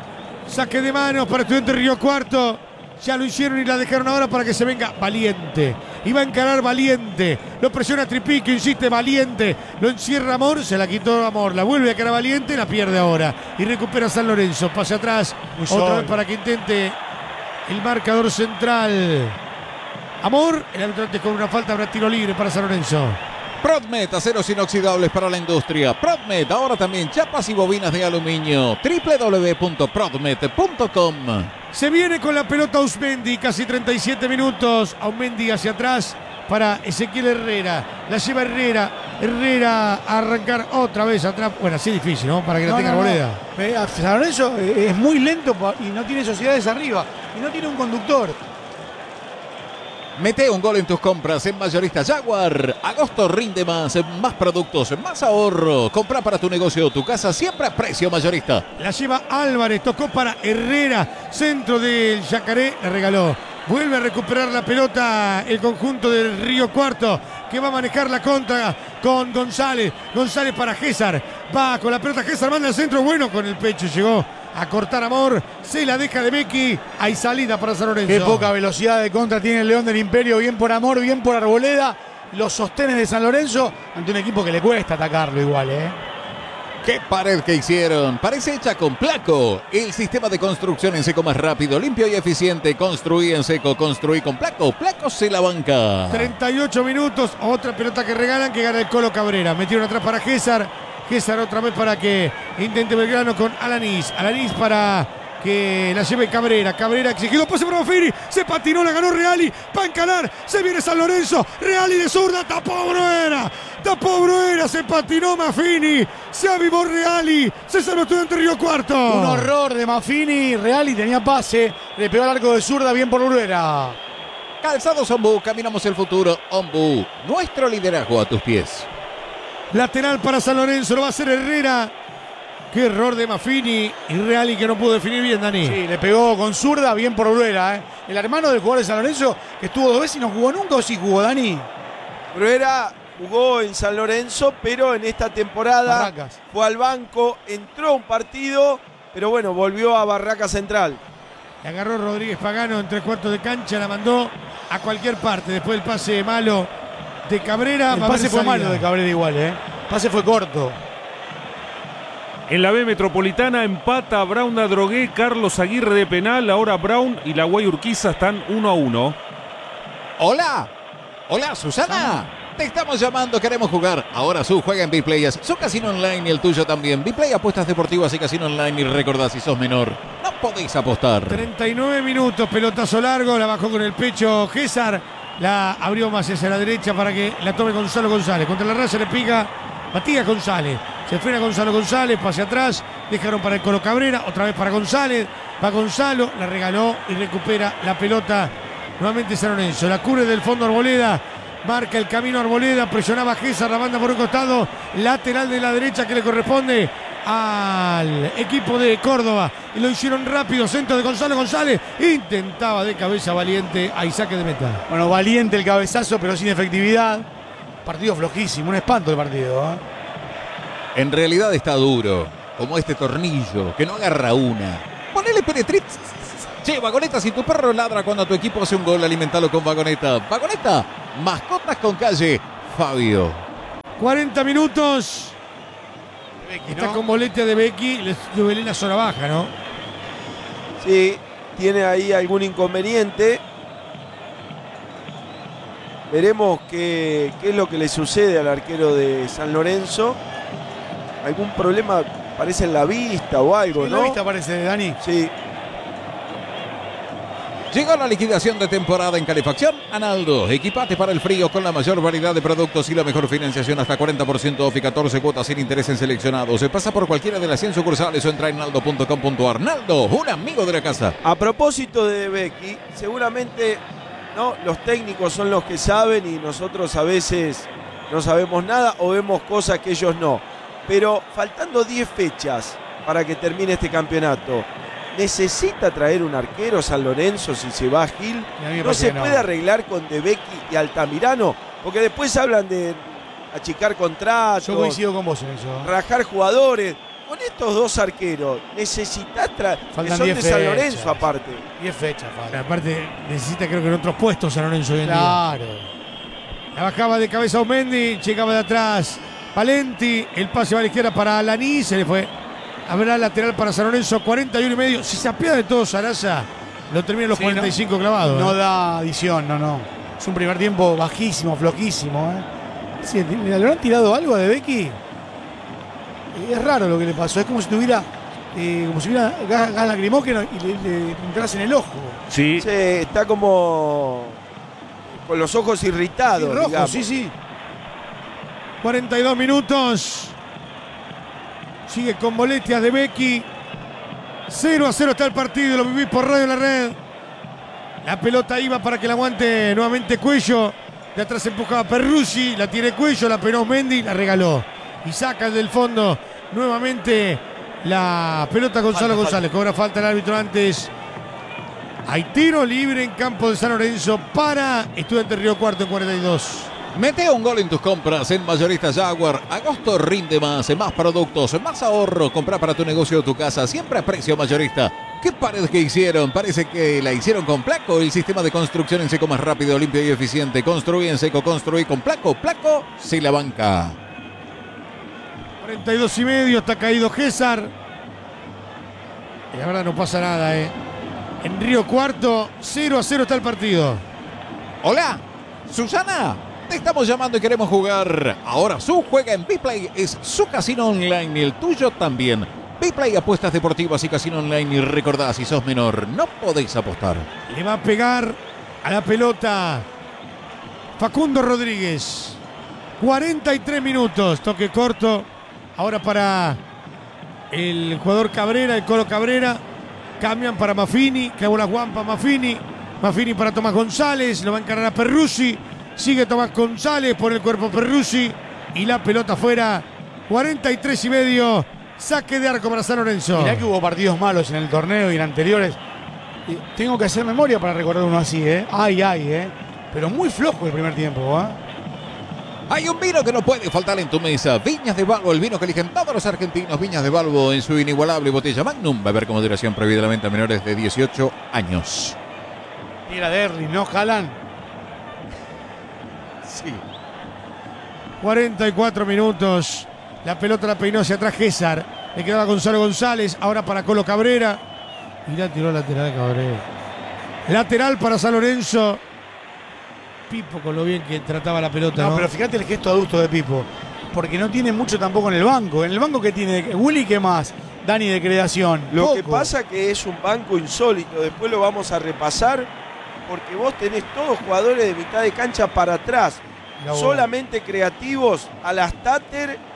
Saque de manos para Estudiantes Río Cuarto. Ya lo hicieron y la dejaron ahora para que se venga Valiente. Y va a encarar Valiente. Lo presiona Tripiquio, insiste Valiente. Lo encierra Amor, se la quitó Amor. La vuelve a encarar Valiente, la pierde ahora. Y recupera San Lorenzo. Pase atrás.
Muy
otra
solo.
vez para que intente el marcador central. Amor, el árbitro antes con una falta, habrá tiro libre para San Lorenzo.
Prodmet, aceros inoxidables para la industria. Prodmet, ahora también chapas y bobinas de aluminio. doble u doble u doble u punto prodmet punto com.
Se viene con la pelota Ausmendi, casi treinta y siete minutos. Ausmendi hacia atrás para Ezequiel Herrera. La lleva Herrera. Herrera a arrancar otra vez atrás. Bueno, así es difícil, ¿no? Para que la
No,
tenga
no, no.
Arboleda.
Eh, San Lorenzo eh, es muy lento pa- y no tiene sociedades arriba. Y no tiene un conductor.
Mete un gol en tus compras en Mayorista Jaguar. Agosto rinde más, más productos, más ahorro. Compra para tu negocio o tu casa siempre a precio mayorista.
La lleva Álvarez, tocó para Herrera. Centro del Yacaré, la regaló. Vuelve a recuperar la pelota el conjunto del Río Cuarto, que va a manejar la contra con González. González para César. Va con la pelota César, manda al centro. Bueno, con el pecho llegó a cortar Amor. Se la deja de Becky. Hay salida para San Lorenzo.
Qué poca velocidad de contra tiene el León del Imperio. Bien por Amor, bien por Arboleda. Los sostenes de San Lorenzo ante un equipo que le cuesta atacarlo igual, ¿eh?
¡Qué pared que hicieron! Parece hecha con Placo. El sistema de construcción en seco más rápido, limpio y eficiente. Construí en seco, construí con Placo. Placo se la banca.
treinta y ocho minutos. Otra pelota que regalan que gana el Colo Cabrera. Metieron atrás para César. César otra vez para que intente Belgrano con Alanís. Alanís para que la lleve Cabrera. Cabrera exigido. Pase para Maffini. Se patinó, la ganó Reali. Va a encarar. Se viene San Lorenzo. Reali de zurda. Tapó Bruera. Tapó Bruera. Se patinó Maffini. Se avivó Reali. Se salvó Estudiante Río Cuarto.
Un horror de Maffini. Reali tenía pase. Le pegó al arco de zurda. Bien por Bruera.
Calzados Ombu, caminamos el futuro. Ombu, nuestro liderazgo a tus pies.
Lateral para San Lorenzo. Lo va a hacer Herrera. Qué error de Maffini y Reali que no pudo definir bien, Dani.
Sí, le pegó con zurda, bien por Bruera, ¿eh? El hermano del jugador de San Lorenzo, que estuvo dos veces y no jugó nunca, ¿o sí jugó, Dani?
Bruera jugó en San Lorenzo, pero en esta temporada
Barracas.
fue al banco, entró a un partido, pero bueno, volvió a Barraca Central.
Le agarró Rodríguez Pagano en tres cuartos de cancha, la mandó a cualquier parte. Después del pase malo de Cabrera.
El
va a
pase
haber
fue
salida.
malo de Cabrera igual, ¿eh? El pase fue corto.
En la B Metropolitana empata Brown a Drogué, Carlos Aguirre de penal. Ahora Brown y la Guay Urquiza están uno a uno.
Hola, hola Susana. Te estamos llamando, queremos jugar. Ahora su juega en Bplayas, su casino online y el tuyo también. Bplay, apuestas deportivas y casino online. Y recordá, si sos menor, no podéis apostar.
treinta y nueve minutos, pelotazo largo, la bajó con el pecho César. La abrió más hacia la derecha para que la tome Gonzalo González. Contra la raza le pica Matías González. Se frena Gonzalo González, pase atrás, dejaron para el Colo Cabrera, otra vez para González, va Gonzalo, la regaló y recupera la pelota nuevamente San Lorenzo. La cubre del fondo Arboleda, marca el camino Arboleda, presionaba a Gézar, la banda por un costado, lateral de la derecha que le corresponde al equipo de Córdoba. Y lo hicieron rápido, centro de Gonzalo González, intentaba de cabeza Valiente a Isaac de meta.
Bueno, Valiente el cabezazo, pero sin efectividad. Partido flojísimo, un espanto el partido, ¿eh?
En realidad está duro, como este tornillo, que no agarra una. Ponele Peretrit. Che, Vagoneta, si tu perro ladra cuando tu equipo hace un gol, alimentalo con Vagoneta. Vagoneta, mascotas con calle. Fabio.
cuarenta minutos.
Becky,
Está
¿no?
con boleta de Becky, les duele la zona baja, ¿no?
Sí, tiene ahí algún inconveniente. Veremos qué, qué es lo que le sucede al arquero de San Lorenzo. Algún problema parece en la vista o algo,
Sí,
¿no?
la vista parece, Dani.
Sí.
Llegó la liquidación de temporada en calefacción Analdo. Equipate para el frío con la mayor variedad de productos y la mejor financiación hasta cuarenta por ciento off y catorce cuotas sin interés en seleccionados. Se pasa por cualquiera de las cien sucursales o entra en naldo punto com punto ar. Naldo, un amigo de la casa.
A propósito de Becky, seguramente no, los técnicos son los que saben y nosotros a veces no sabemos nada o vemos cosas que ellos no. Pero faltando diez fechas para que termine este campeonato, ¿necesita traer un arquero San Lorenzo si se va a Gil? ¿No se puede arreglar con De Becky y Altamirano? Porque después hablan de achicar contratos,
Yo coincido con vos en eso.
rajar jugadores. Con estos dos arqueros, necesitas traer, que
Faltan
son de
diez
San
fechas.
Lorenzo aparte.
diez fechas,
Pero
falta.
aparte necesita creo que en otros puestos San Lorenzo hoy en día.
Claro.
La bajaba de cabeza Aumendi, llegaba de atrás Valenti, el pase va a la izquierda para Alaní, se le fue. Habrá lateral para San Lorenzo, cuarenta y uno y medio. Si se apiada de todo Sarasa, lo termina en los
Sí,
cuarenta y cinco
no,
clavados.
No
¿eh?
da adición, no, no. Es un primer tiempo bajísimo, flojísimo. ¿eh? Sí, ¿le habrán tirado algo a De Becky? Es raro lo que le pasó. Es como si tuviera, eh, como si hubiera gas, gas lacrimógeno y le, le entrase en el ojo.
Sí,
Sí, está como con los ojos irritados.
Sí, rojo,
digamos.
sí, sí.
cuarenta y dos minutos. Sigue con molestias de Becky. cero a cero está el partido. Lo vivís por Radio La Red. La pelota iba para que la aguante nuevamente Cuello. De atrás empujaba Perruzzi. La tiene Cuello. La penó Mendy. La regaló. Y saca del fondo nuevamente la pelota Gonzalo
Falta,
González. Cobra falta el árbitro antes. Hay tiro libre en campo de San Lorenzo para Estudiantes Río Cuarto en cuarenta y dos.
Mete un gol en tus compras en Mayorista Jaguar. Agosto rinde más, más productos, más ahorro. Compra para tu negocio o tu casa, siempre a precio mayorista. ¿Qué pared que hicieron? Parece que la hicieron con Placo. El sistema de construcción en seco más rápido, limpio y eficiente. Construí en seco, construí con Placo. Placo, si la banca.
cuarenta y dos y medio, está caído Gézar. Y la verdad no pasa nada, ¿eh? En Río Cuarto, cero a cero está el partido.
Hola, Susana. Te estamos llamando y queremos jugar. Ahora su juega en Bplay. Es su casino online y el tuyo también. Bplay, apuestas deportivas y casino online. Y recordá, si sos menor, no podéis apostar.
Le va a pegar a la pelota Facundo Rodríguez. cuarenta y tres minutos, toque corto. Ahora para el jugador Cabrera, el Colo Cabrera. Cambian para Maffini, clavó la guampa Maffini. Maffini para Tomás González, lo va a encarar a Perruzzi. Sigue Tomás González por el cuerpo Perruzzi. Y la pelota fuera. cuarenta y tres y medio. Saque de arco para San Lorenzo.
Mirá que hubo partidos malos en el torneo y en anteriores. Y tengo que hacer memoria para recordar uno así, ¿eh? Ay, ay, ¿eh? Pero muy flojo el primer tiempo, ¿eh?
Hay un vino que no puede faltar en tu mesa. Viñas de Balbo, el vino que eligen todos los argentinos. Viñas de Balbo en su inigualable botella Magnum. Beber con moderación, prohibida la venta a menores de dieciocho años.
Era Derry, ¿no, Jalan?
Sí.
cuarenta y cuatro minutos. La pelota la peinó hacia atrás Gézar. Le quedaba Gonzalo González. Ahora para Colo Cabrera. Y la tiró lateral Cabrera. Lateral para San Lorenzo. Pipo con lo bien que trataba la pelota.
No,
¿no?
pero fíjate el gesto adusto de Pipo. Porque no tiene mucho tampoco en el banco. En el banco que tiene Willy, ¿qué más? Dani de creación.
Lo
Poco.
que pasa que es un banco insólito. Después lo vamos a repasar. Porque vos tenés todos jugadores de mitad de cancha para atrás.
No,
solamente creativos Alastater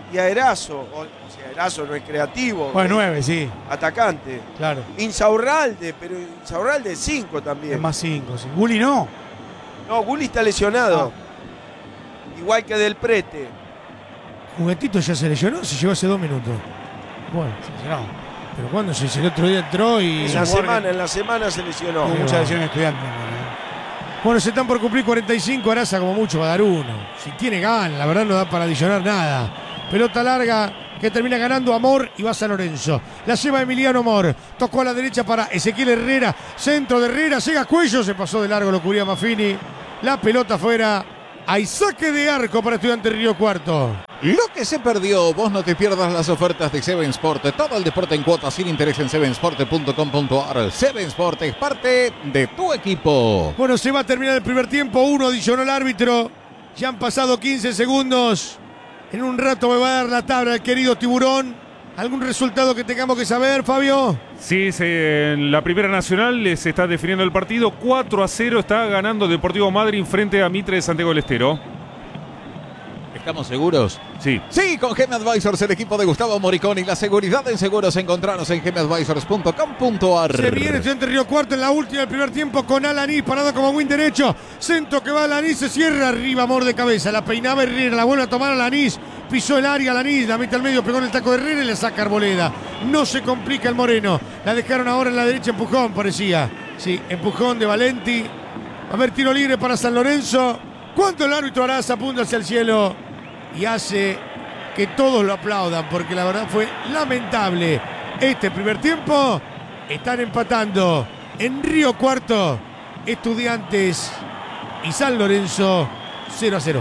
y a Erazo. O, o sea, Erazo no es creativo.
Bueno, nueve, sí.
Atacante.
Claro.
Insaurralde, pero Insaurralde es cinco también.
Es más cinco, sí. Gulli no.
No, Gulli está lesionado.
Ah.
Igual que Del Prete.
Juguetito ya se lesionó, se llevó hace dos minutos. Bueno,
Se lesionó.
pero cuando se el otro día entró y.
En la semana, en la semana se lesionó.
Tuvo mucha lesión estudiante.
Bueno, se están por cumplir cuarenta y cinco, Araza como mucho va a dar uno. Si tiene gana, la verdad no da para adicionar nada. Pelota larga que termina ganando Amor y va San Lorenzo. La lleva Emiliano Amor. Tocó a la derecha para Ezequiel Herrera. Centro de Herrera, llega a Cuello, se pasó de largo, lo cubría Maffini. La pelota fuera. Hay saque de arco para Estudiantes Río Cuarto.
Lo que se perdió, vos no te pierdas las ofertas de Seven Sport. Todo el deporte en cuotas sin interés en seven sport punto com punto a r. Seven Sport es parte de tu equipo.
Bueno, se va a terminar el primer tiempo. Uno adicionó el árbitro. Ya han pasado quince segundos. En un rato me va a dar la tabla el querido Tiburón. ¿Algún resultado que tengamos que saber, Fabio?
Sí, se, en la Primera Nacional se está definiendo el partido. cuatro a cero está ganando Deportivo Madryn frente a Mitre de Santiago del Estero.
¿Estamos seguros?
Sí.
Sí, con Gem Advisors, el equipo de Gustavo Moriconi. La seguridad en seguros, encontranos en gem advisors punto com punto a r.
Se viene Estudiantes Río Cuarto en la última del primer tiempo con Alanis parado como win derecho. Centro que va Alanis, se cierra arriba, Amor de cabeza. La peinaba Herrera, la vuelve a tomar Alanis. Pisó el área Alanis, la mete al medio, pegó en el taco de Herrera y le saca Arboleda. No se complica el Moreno. La dejaron ahora en la derecha, empujón parecía. Sí, empujón de Valenti. A ver, tiro libre para San Lorenzo. ¿Cuánto el árbitro Araza apunta hacia el cielo? Y hace que todos lo aplaudan, porque la verdad fue lamentable. Este primer tiempo están empatando en Río Cuarto Estudiantes y San Lorenzo cero a cero.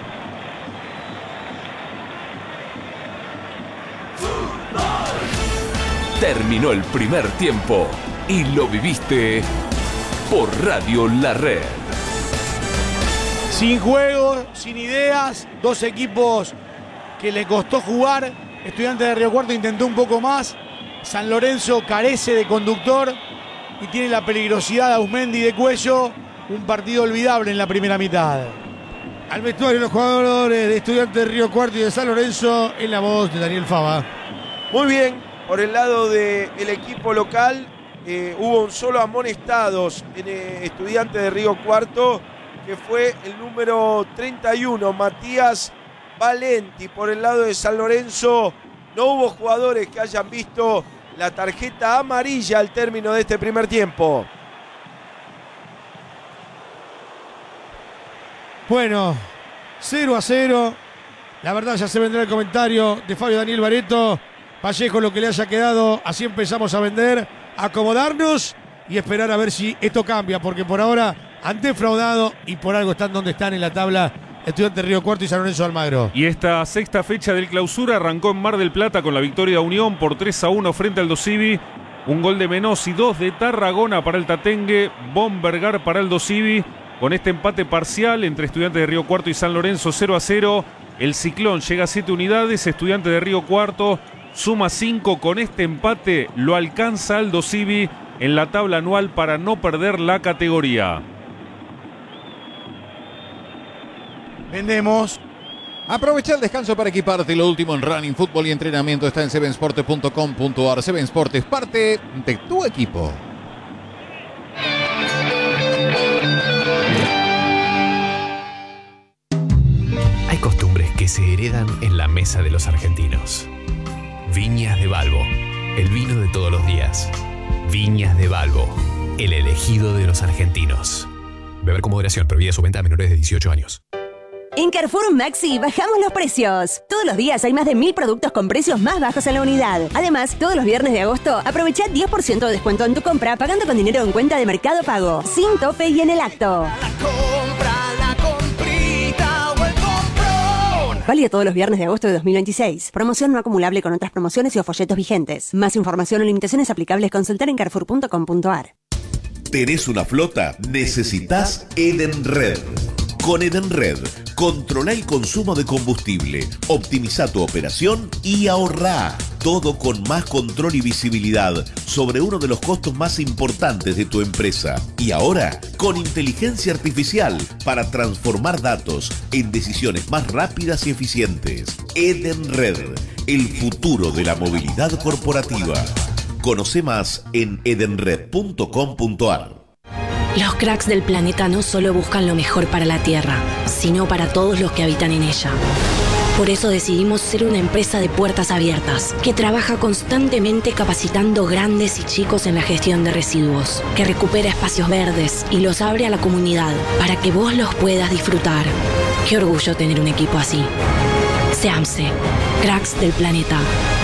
Terminó el primer tiempo y lo viviste por Radio La Red.
Sin juego, sin ideas, dos equipos que le costó jugar. Estudiantes de Río Cuarto intentó un poco más. San Lorenzo carece de conductor y tiene la peligrosidad de Ausmendi de Cuello. Un partido olvidable en la primera mitad.
Al vestuario los jugadores de Estudiantes de Río Cuarto y de San Lorenzo en la voz de Daniel Fava.
Muy bien, por el lado del equipo local eh, hubo un solo amonestados en eh, Estudiantes de Río Cuarto, que fue el número treinta y uno, Matías Valenti. Por el lado de San Lorenzo no hubo jugadores que hayan visto la tarjeta amarilla al término de este primer tiempo.
Bueno, cero a cero. La verdad ya se vendrá el comentario de Fabio Daniel Bareto. Vallejo lo que le haya quedado, así empezamos a vender, a acomodarnos y esperar a ver si esto cambia, porque por ahora han defraudado y por algo están donde están en la tabla Estudiantes Río Cuarto y San Lorenzo Almagro.
Y esta sexta fecha del clausura arrancó en Mar del Plata con la victoria de Unión por tres a uno frente al Dosivi. Un gol de Menossi, dos de Tarragona para el Tatengue, Bombergar para el Dosivi. Con este empate parcial entre Estudiantes de Río Cuarto y San Lorenzo cero a cero, el Ciclón llega a siete unidades, Estudiantes de Río Cuarto suma cinco. Con este empate lo alcanza Aldo Civi en la tabla anual para no perder la categoría.
Vendemos.
Aprovecha el descanso para equiparte. Lo último en running, fútbol y entrenamiento está en seven sport punto com punto a r. Seven Sport es parte de tu equipo.
Hay costumbres que se heredan en la mesa de los argentinos. Viñas de Balbo, el vino de todos los días. Viñas de Balbo, el elegido de los argentinos. Beber con moderación, prohibida su venta a menores de dieciocho años.
En Carrefour Maxi bajamos los precios. Todos los días hay más de mil productos con precios más bajos en la unidad. Además, todos los viernes de agosto aprovecha diez por ciento de descuento en tu compra pagando con dinero en cuenta de Mercado Pago, sin tope y en el acto.
La compra, la comprita o el comprón.
Válido todos los viernes de agosto de dos mil veintiséis. Promoción no acumulable con otras promociones y o folletos vigentes. Más información o limitaciones aplicables consultar en carrefour punto com punto a r.
¿Tenés una flota? Necesitas Edenred. Con Edenred, controla el consumo de combustible, optimiza tu operación y ahorrá. Todo con más control y visibilidad sobre uno de los costos más importantes de tu empresa. Y ahora, con inteligencia artificial para transformar datos en decisiones más rápidas y eficientes. Edenred, el futuro de la movilidad corporativa. Conoce más en edenred punto com punto a r.
Los cracks del planeta no solo buscan lo mejor para la Tierra, sino para todos los que habitan en ella. Por eso decidimos ser una empresa de puertas abiertas, que trabaja constantemente capacitando grandes y chicos en la gestión de residuos, que recupera espacios verdes y los abre a la comunidad para que vos los puedas disfrutar. Qué orgullo tener un equipo así. SEAMSE, cracks del planeta.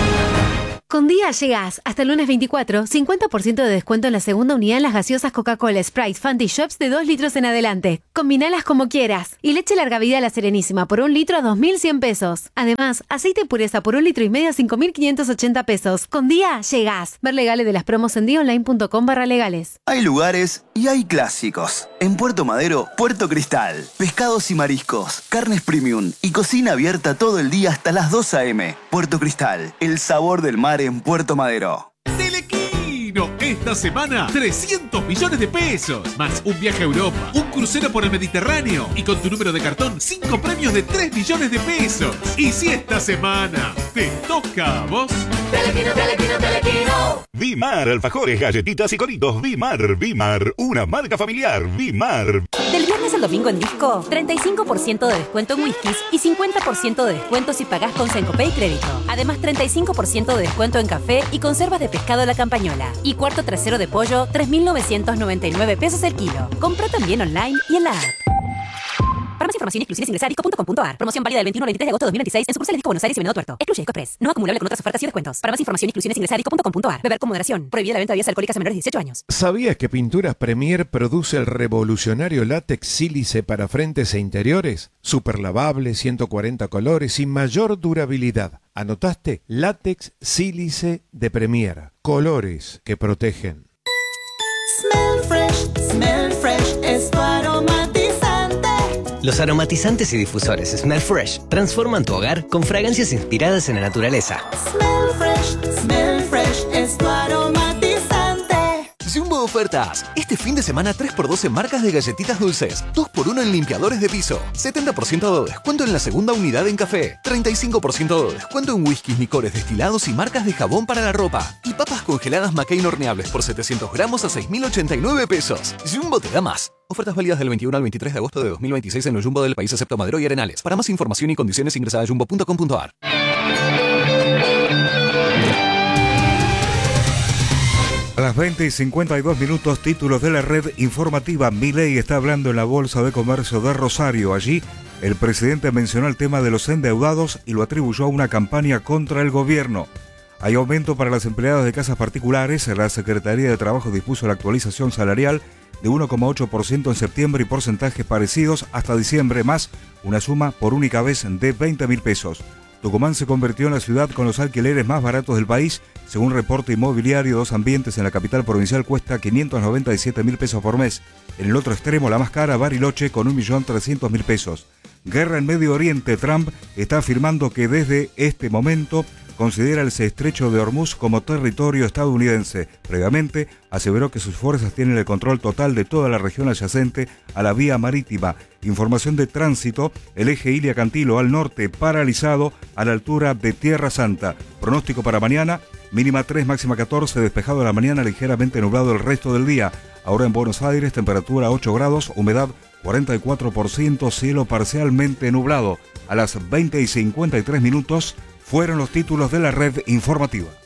Con Día llegas hasta el lunes veinticuatro, cincuenta por ciento de descuento en la segunda unidad en las gaseosas Coca-Cola, Sprite, Fanta y Shops de dos litros en adelante. Combinalas como quieras. Y leche larga vida a la Serenísima por un litro a dos mil cien pesos. Además, aceite de pureza por un litro y medio a cinco mil quinientos ochenta pesos. Con Día llegas. Ver legales de las promos en día online punto com barra legales.
Hay lugares y hay clásicos. En Puerto Madero, Puerto Cristal. Pescados y mariscos, carnes premium y cocina abierta todo el día hasta las dos a eme. Puerto Cristal, el sabor del mar en Puerto Madero.
Telequino, esta semana trescientos millones de pesos, más un viaje a Europa, un crucero por el Mediterráneo y con tu número de cartón cinco premios de tres millones de pesos. Y si esta semana te toca a vos,
Telequino, Telequino, Telequino.
Vimar, alfajores, galletitas y coritos. Vimar, Vimar, una marca familiar. Vimar.
Del viernes al domingo en Disco, treinta y cinco por ciento de descuento en whiskies y cincuenta por ciento de descuento si pagás con Sencopay Crédito. Además, treinta y cinco por ciento de descuento en café y conservas de pescado La Campañola. Y cuarto trasero de pollo, tres mil novecientos noventa y nueve pesos el kilo. Compra también online y en la app. Para más información y exclusiones ingresa a disco punto com punto a r. Promoción válida del veintiuno al veintitrés de agosto de dos mil veintiséis en sucursales Disco Buenos Aires y Venado Tuerto. Excluye Disco Express. No acumulable con otras ofertas y descuentos. Para más información y exclusiones ingresa a disco punto com punto a r. Beber con moderación. Prohibida la venta de bebidas alcohólicas a menores de dieciocho años.
¿Sabías que Pinturas Premier produce el revolucionario látex sílice para frentes e interiores? Super lavable, ciento cuarenta colores y mayor durabilidad. ¿Anotaste? Látex sílice de Premier. Colores que protegen.
Smell fresh, smell fresh, es tu aromatizante.
Los aromatizantes y difusores Smell Fresh transforman tu hogar con fragancias inspiradas en la naturaleza.
Smell fresh, smell fresh, es tu aromatizante.
Jumbo ofertas. Este fin de semana tres por doce marcas de galletitas dulces. dos por uno en limpiadores de piso. setenta por ciento de descuento en la segunda unidad en café. treinta y cinco por ciento de descuento en whiskies, licores destilados y marcas de jabón para la ropa. Y papas congeladas McCain horneables por setecientos gramos a seis mil ochenta y nueve pesos. Jumbo te da más. Ofertas válidas del veintiuno al veintitrés de agosto de dos mil veintiséis en los Jumbo del país excepto Madero y Arenales. Para más información y condiciones ingresa a jumbo punto com punto a r.
A las veinte y cincuenta y dos minutos, títulos de la red informativa. Milei está hablando en la Bolsa de Comercio de Rosario. Allí, el presidente mencionó el tema de los endeudados y lo atribuyó a una campaña contra el gobierno. Hay aumento para las empleadas de casas particulares. La Secretaría de Trabajo dispuso la actualización salarial de uno coma ocho por ciento en septiembre y porcentajes parecidos hasta diciembre, más una suma por única vez de veinte mil pesos. Tucumán se convirtió en la ciudad con los alquileres más baratos del país. Según reporte inmobiliario, dos ambientes en la capital provincial cuesta quinientos noventa y siete mil pesos por mes. En el otro extremo, la más cara, Bariloche, con un millón trescientos mil pesos. Guerra en Medio Oriente. Trump está afirmando que desde este momento considera el estrecho de Hormuz como territorio estadounidense. Previamente, aseveró que sus fuerzas tienen el control total de toda la región adyacente a la vía marítima. Información de tránsito: el eje Ilia-Cantilo al norte paralizado a la altura de Tierra Santa. Pronóstico para mañana: mínima tres, máxima catorce, despejado a la mañana, ligeramente nublado el resto del día. Ahora en Buenos Aires, temperatura ocho grados, humedad cuarenta y cuatro por ciento, cielo parcialmente nublado. A las veinte y cincuenta y tres minutos fueron los títulos de la red informativa.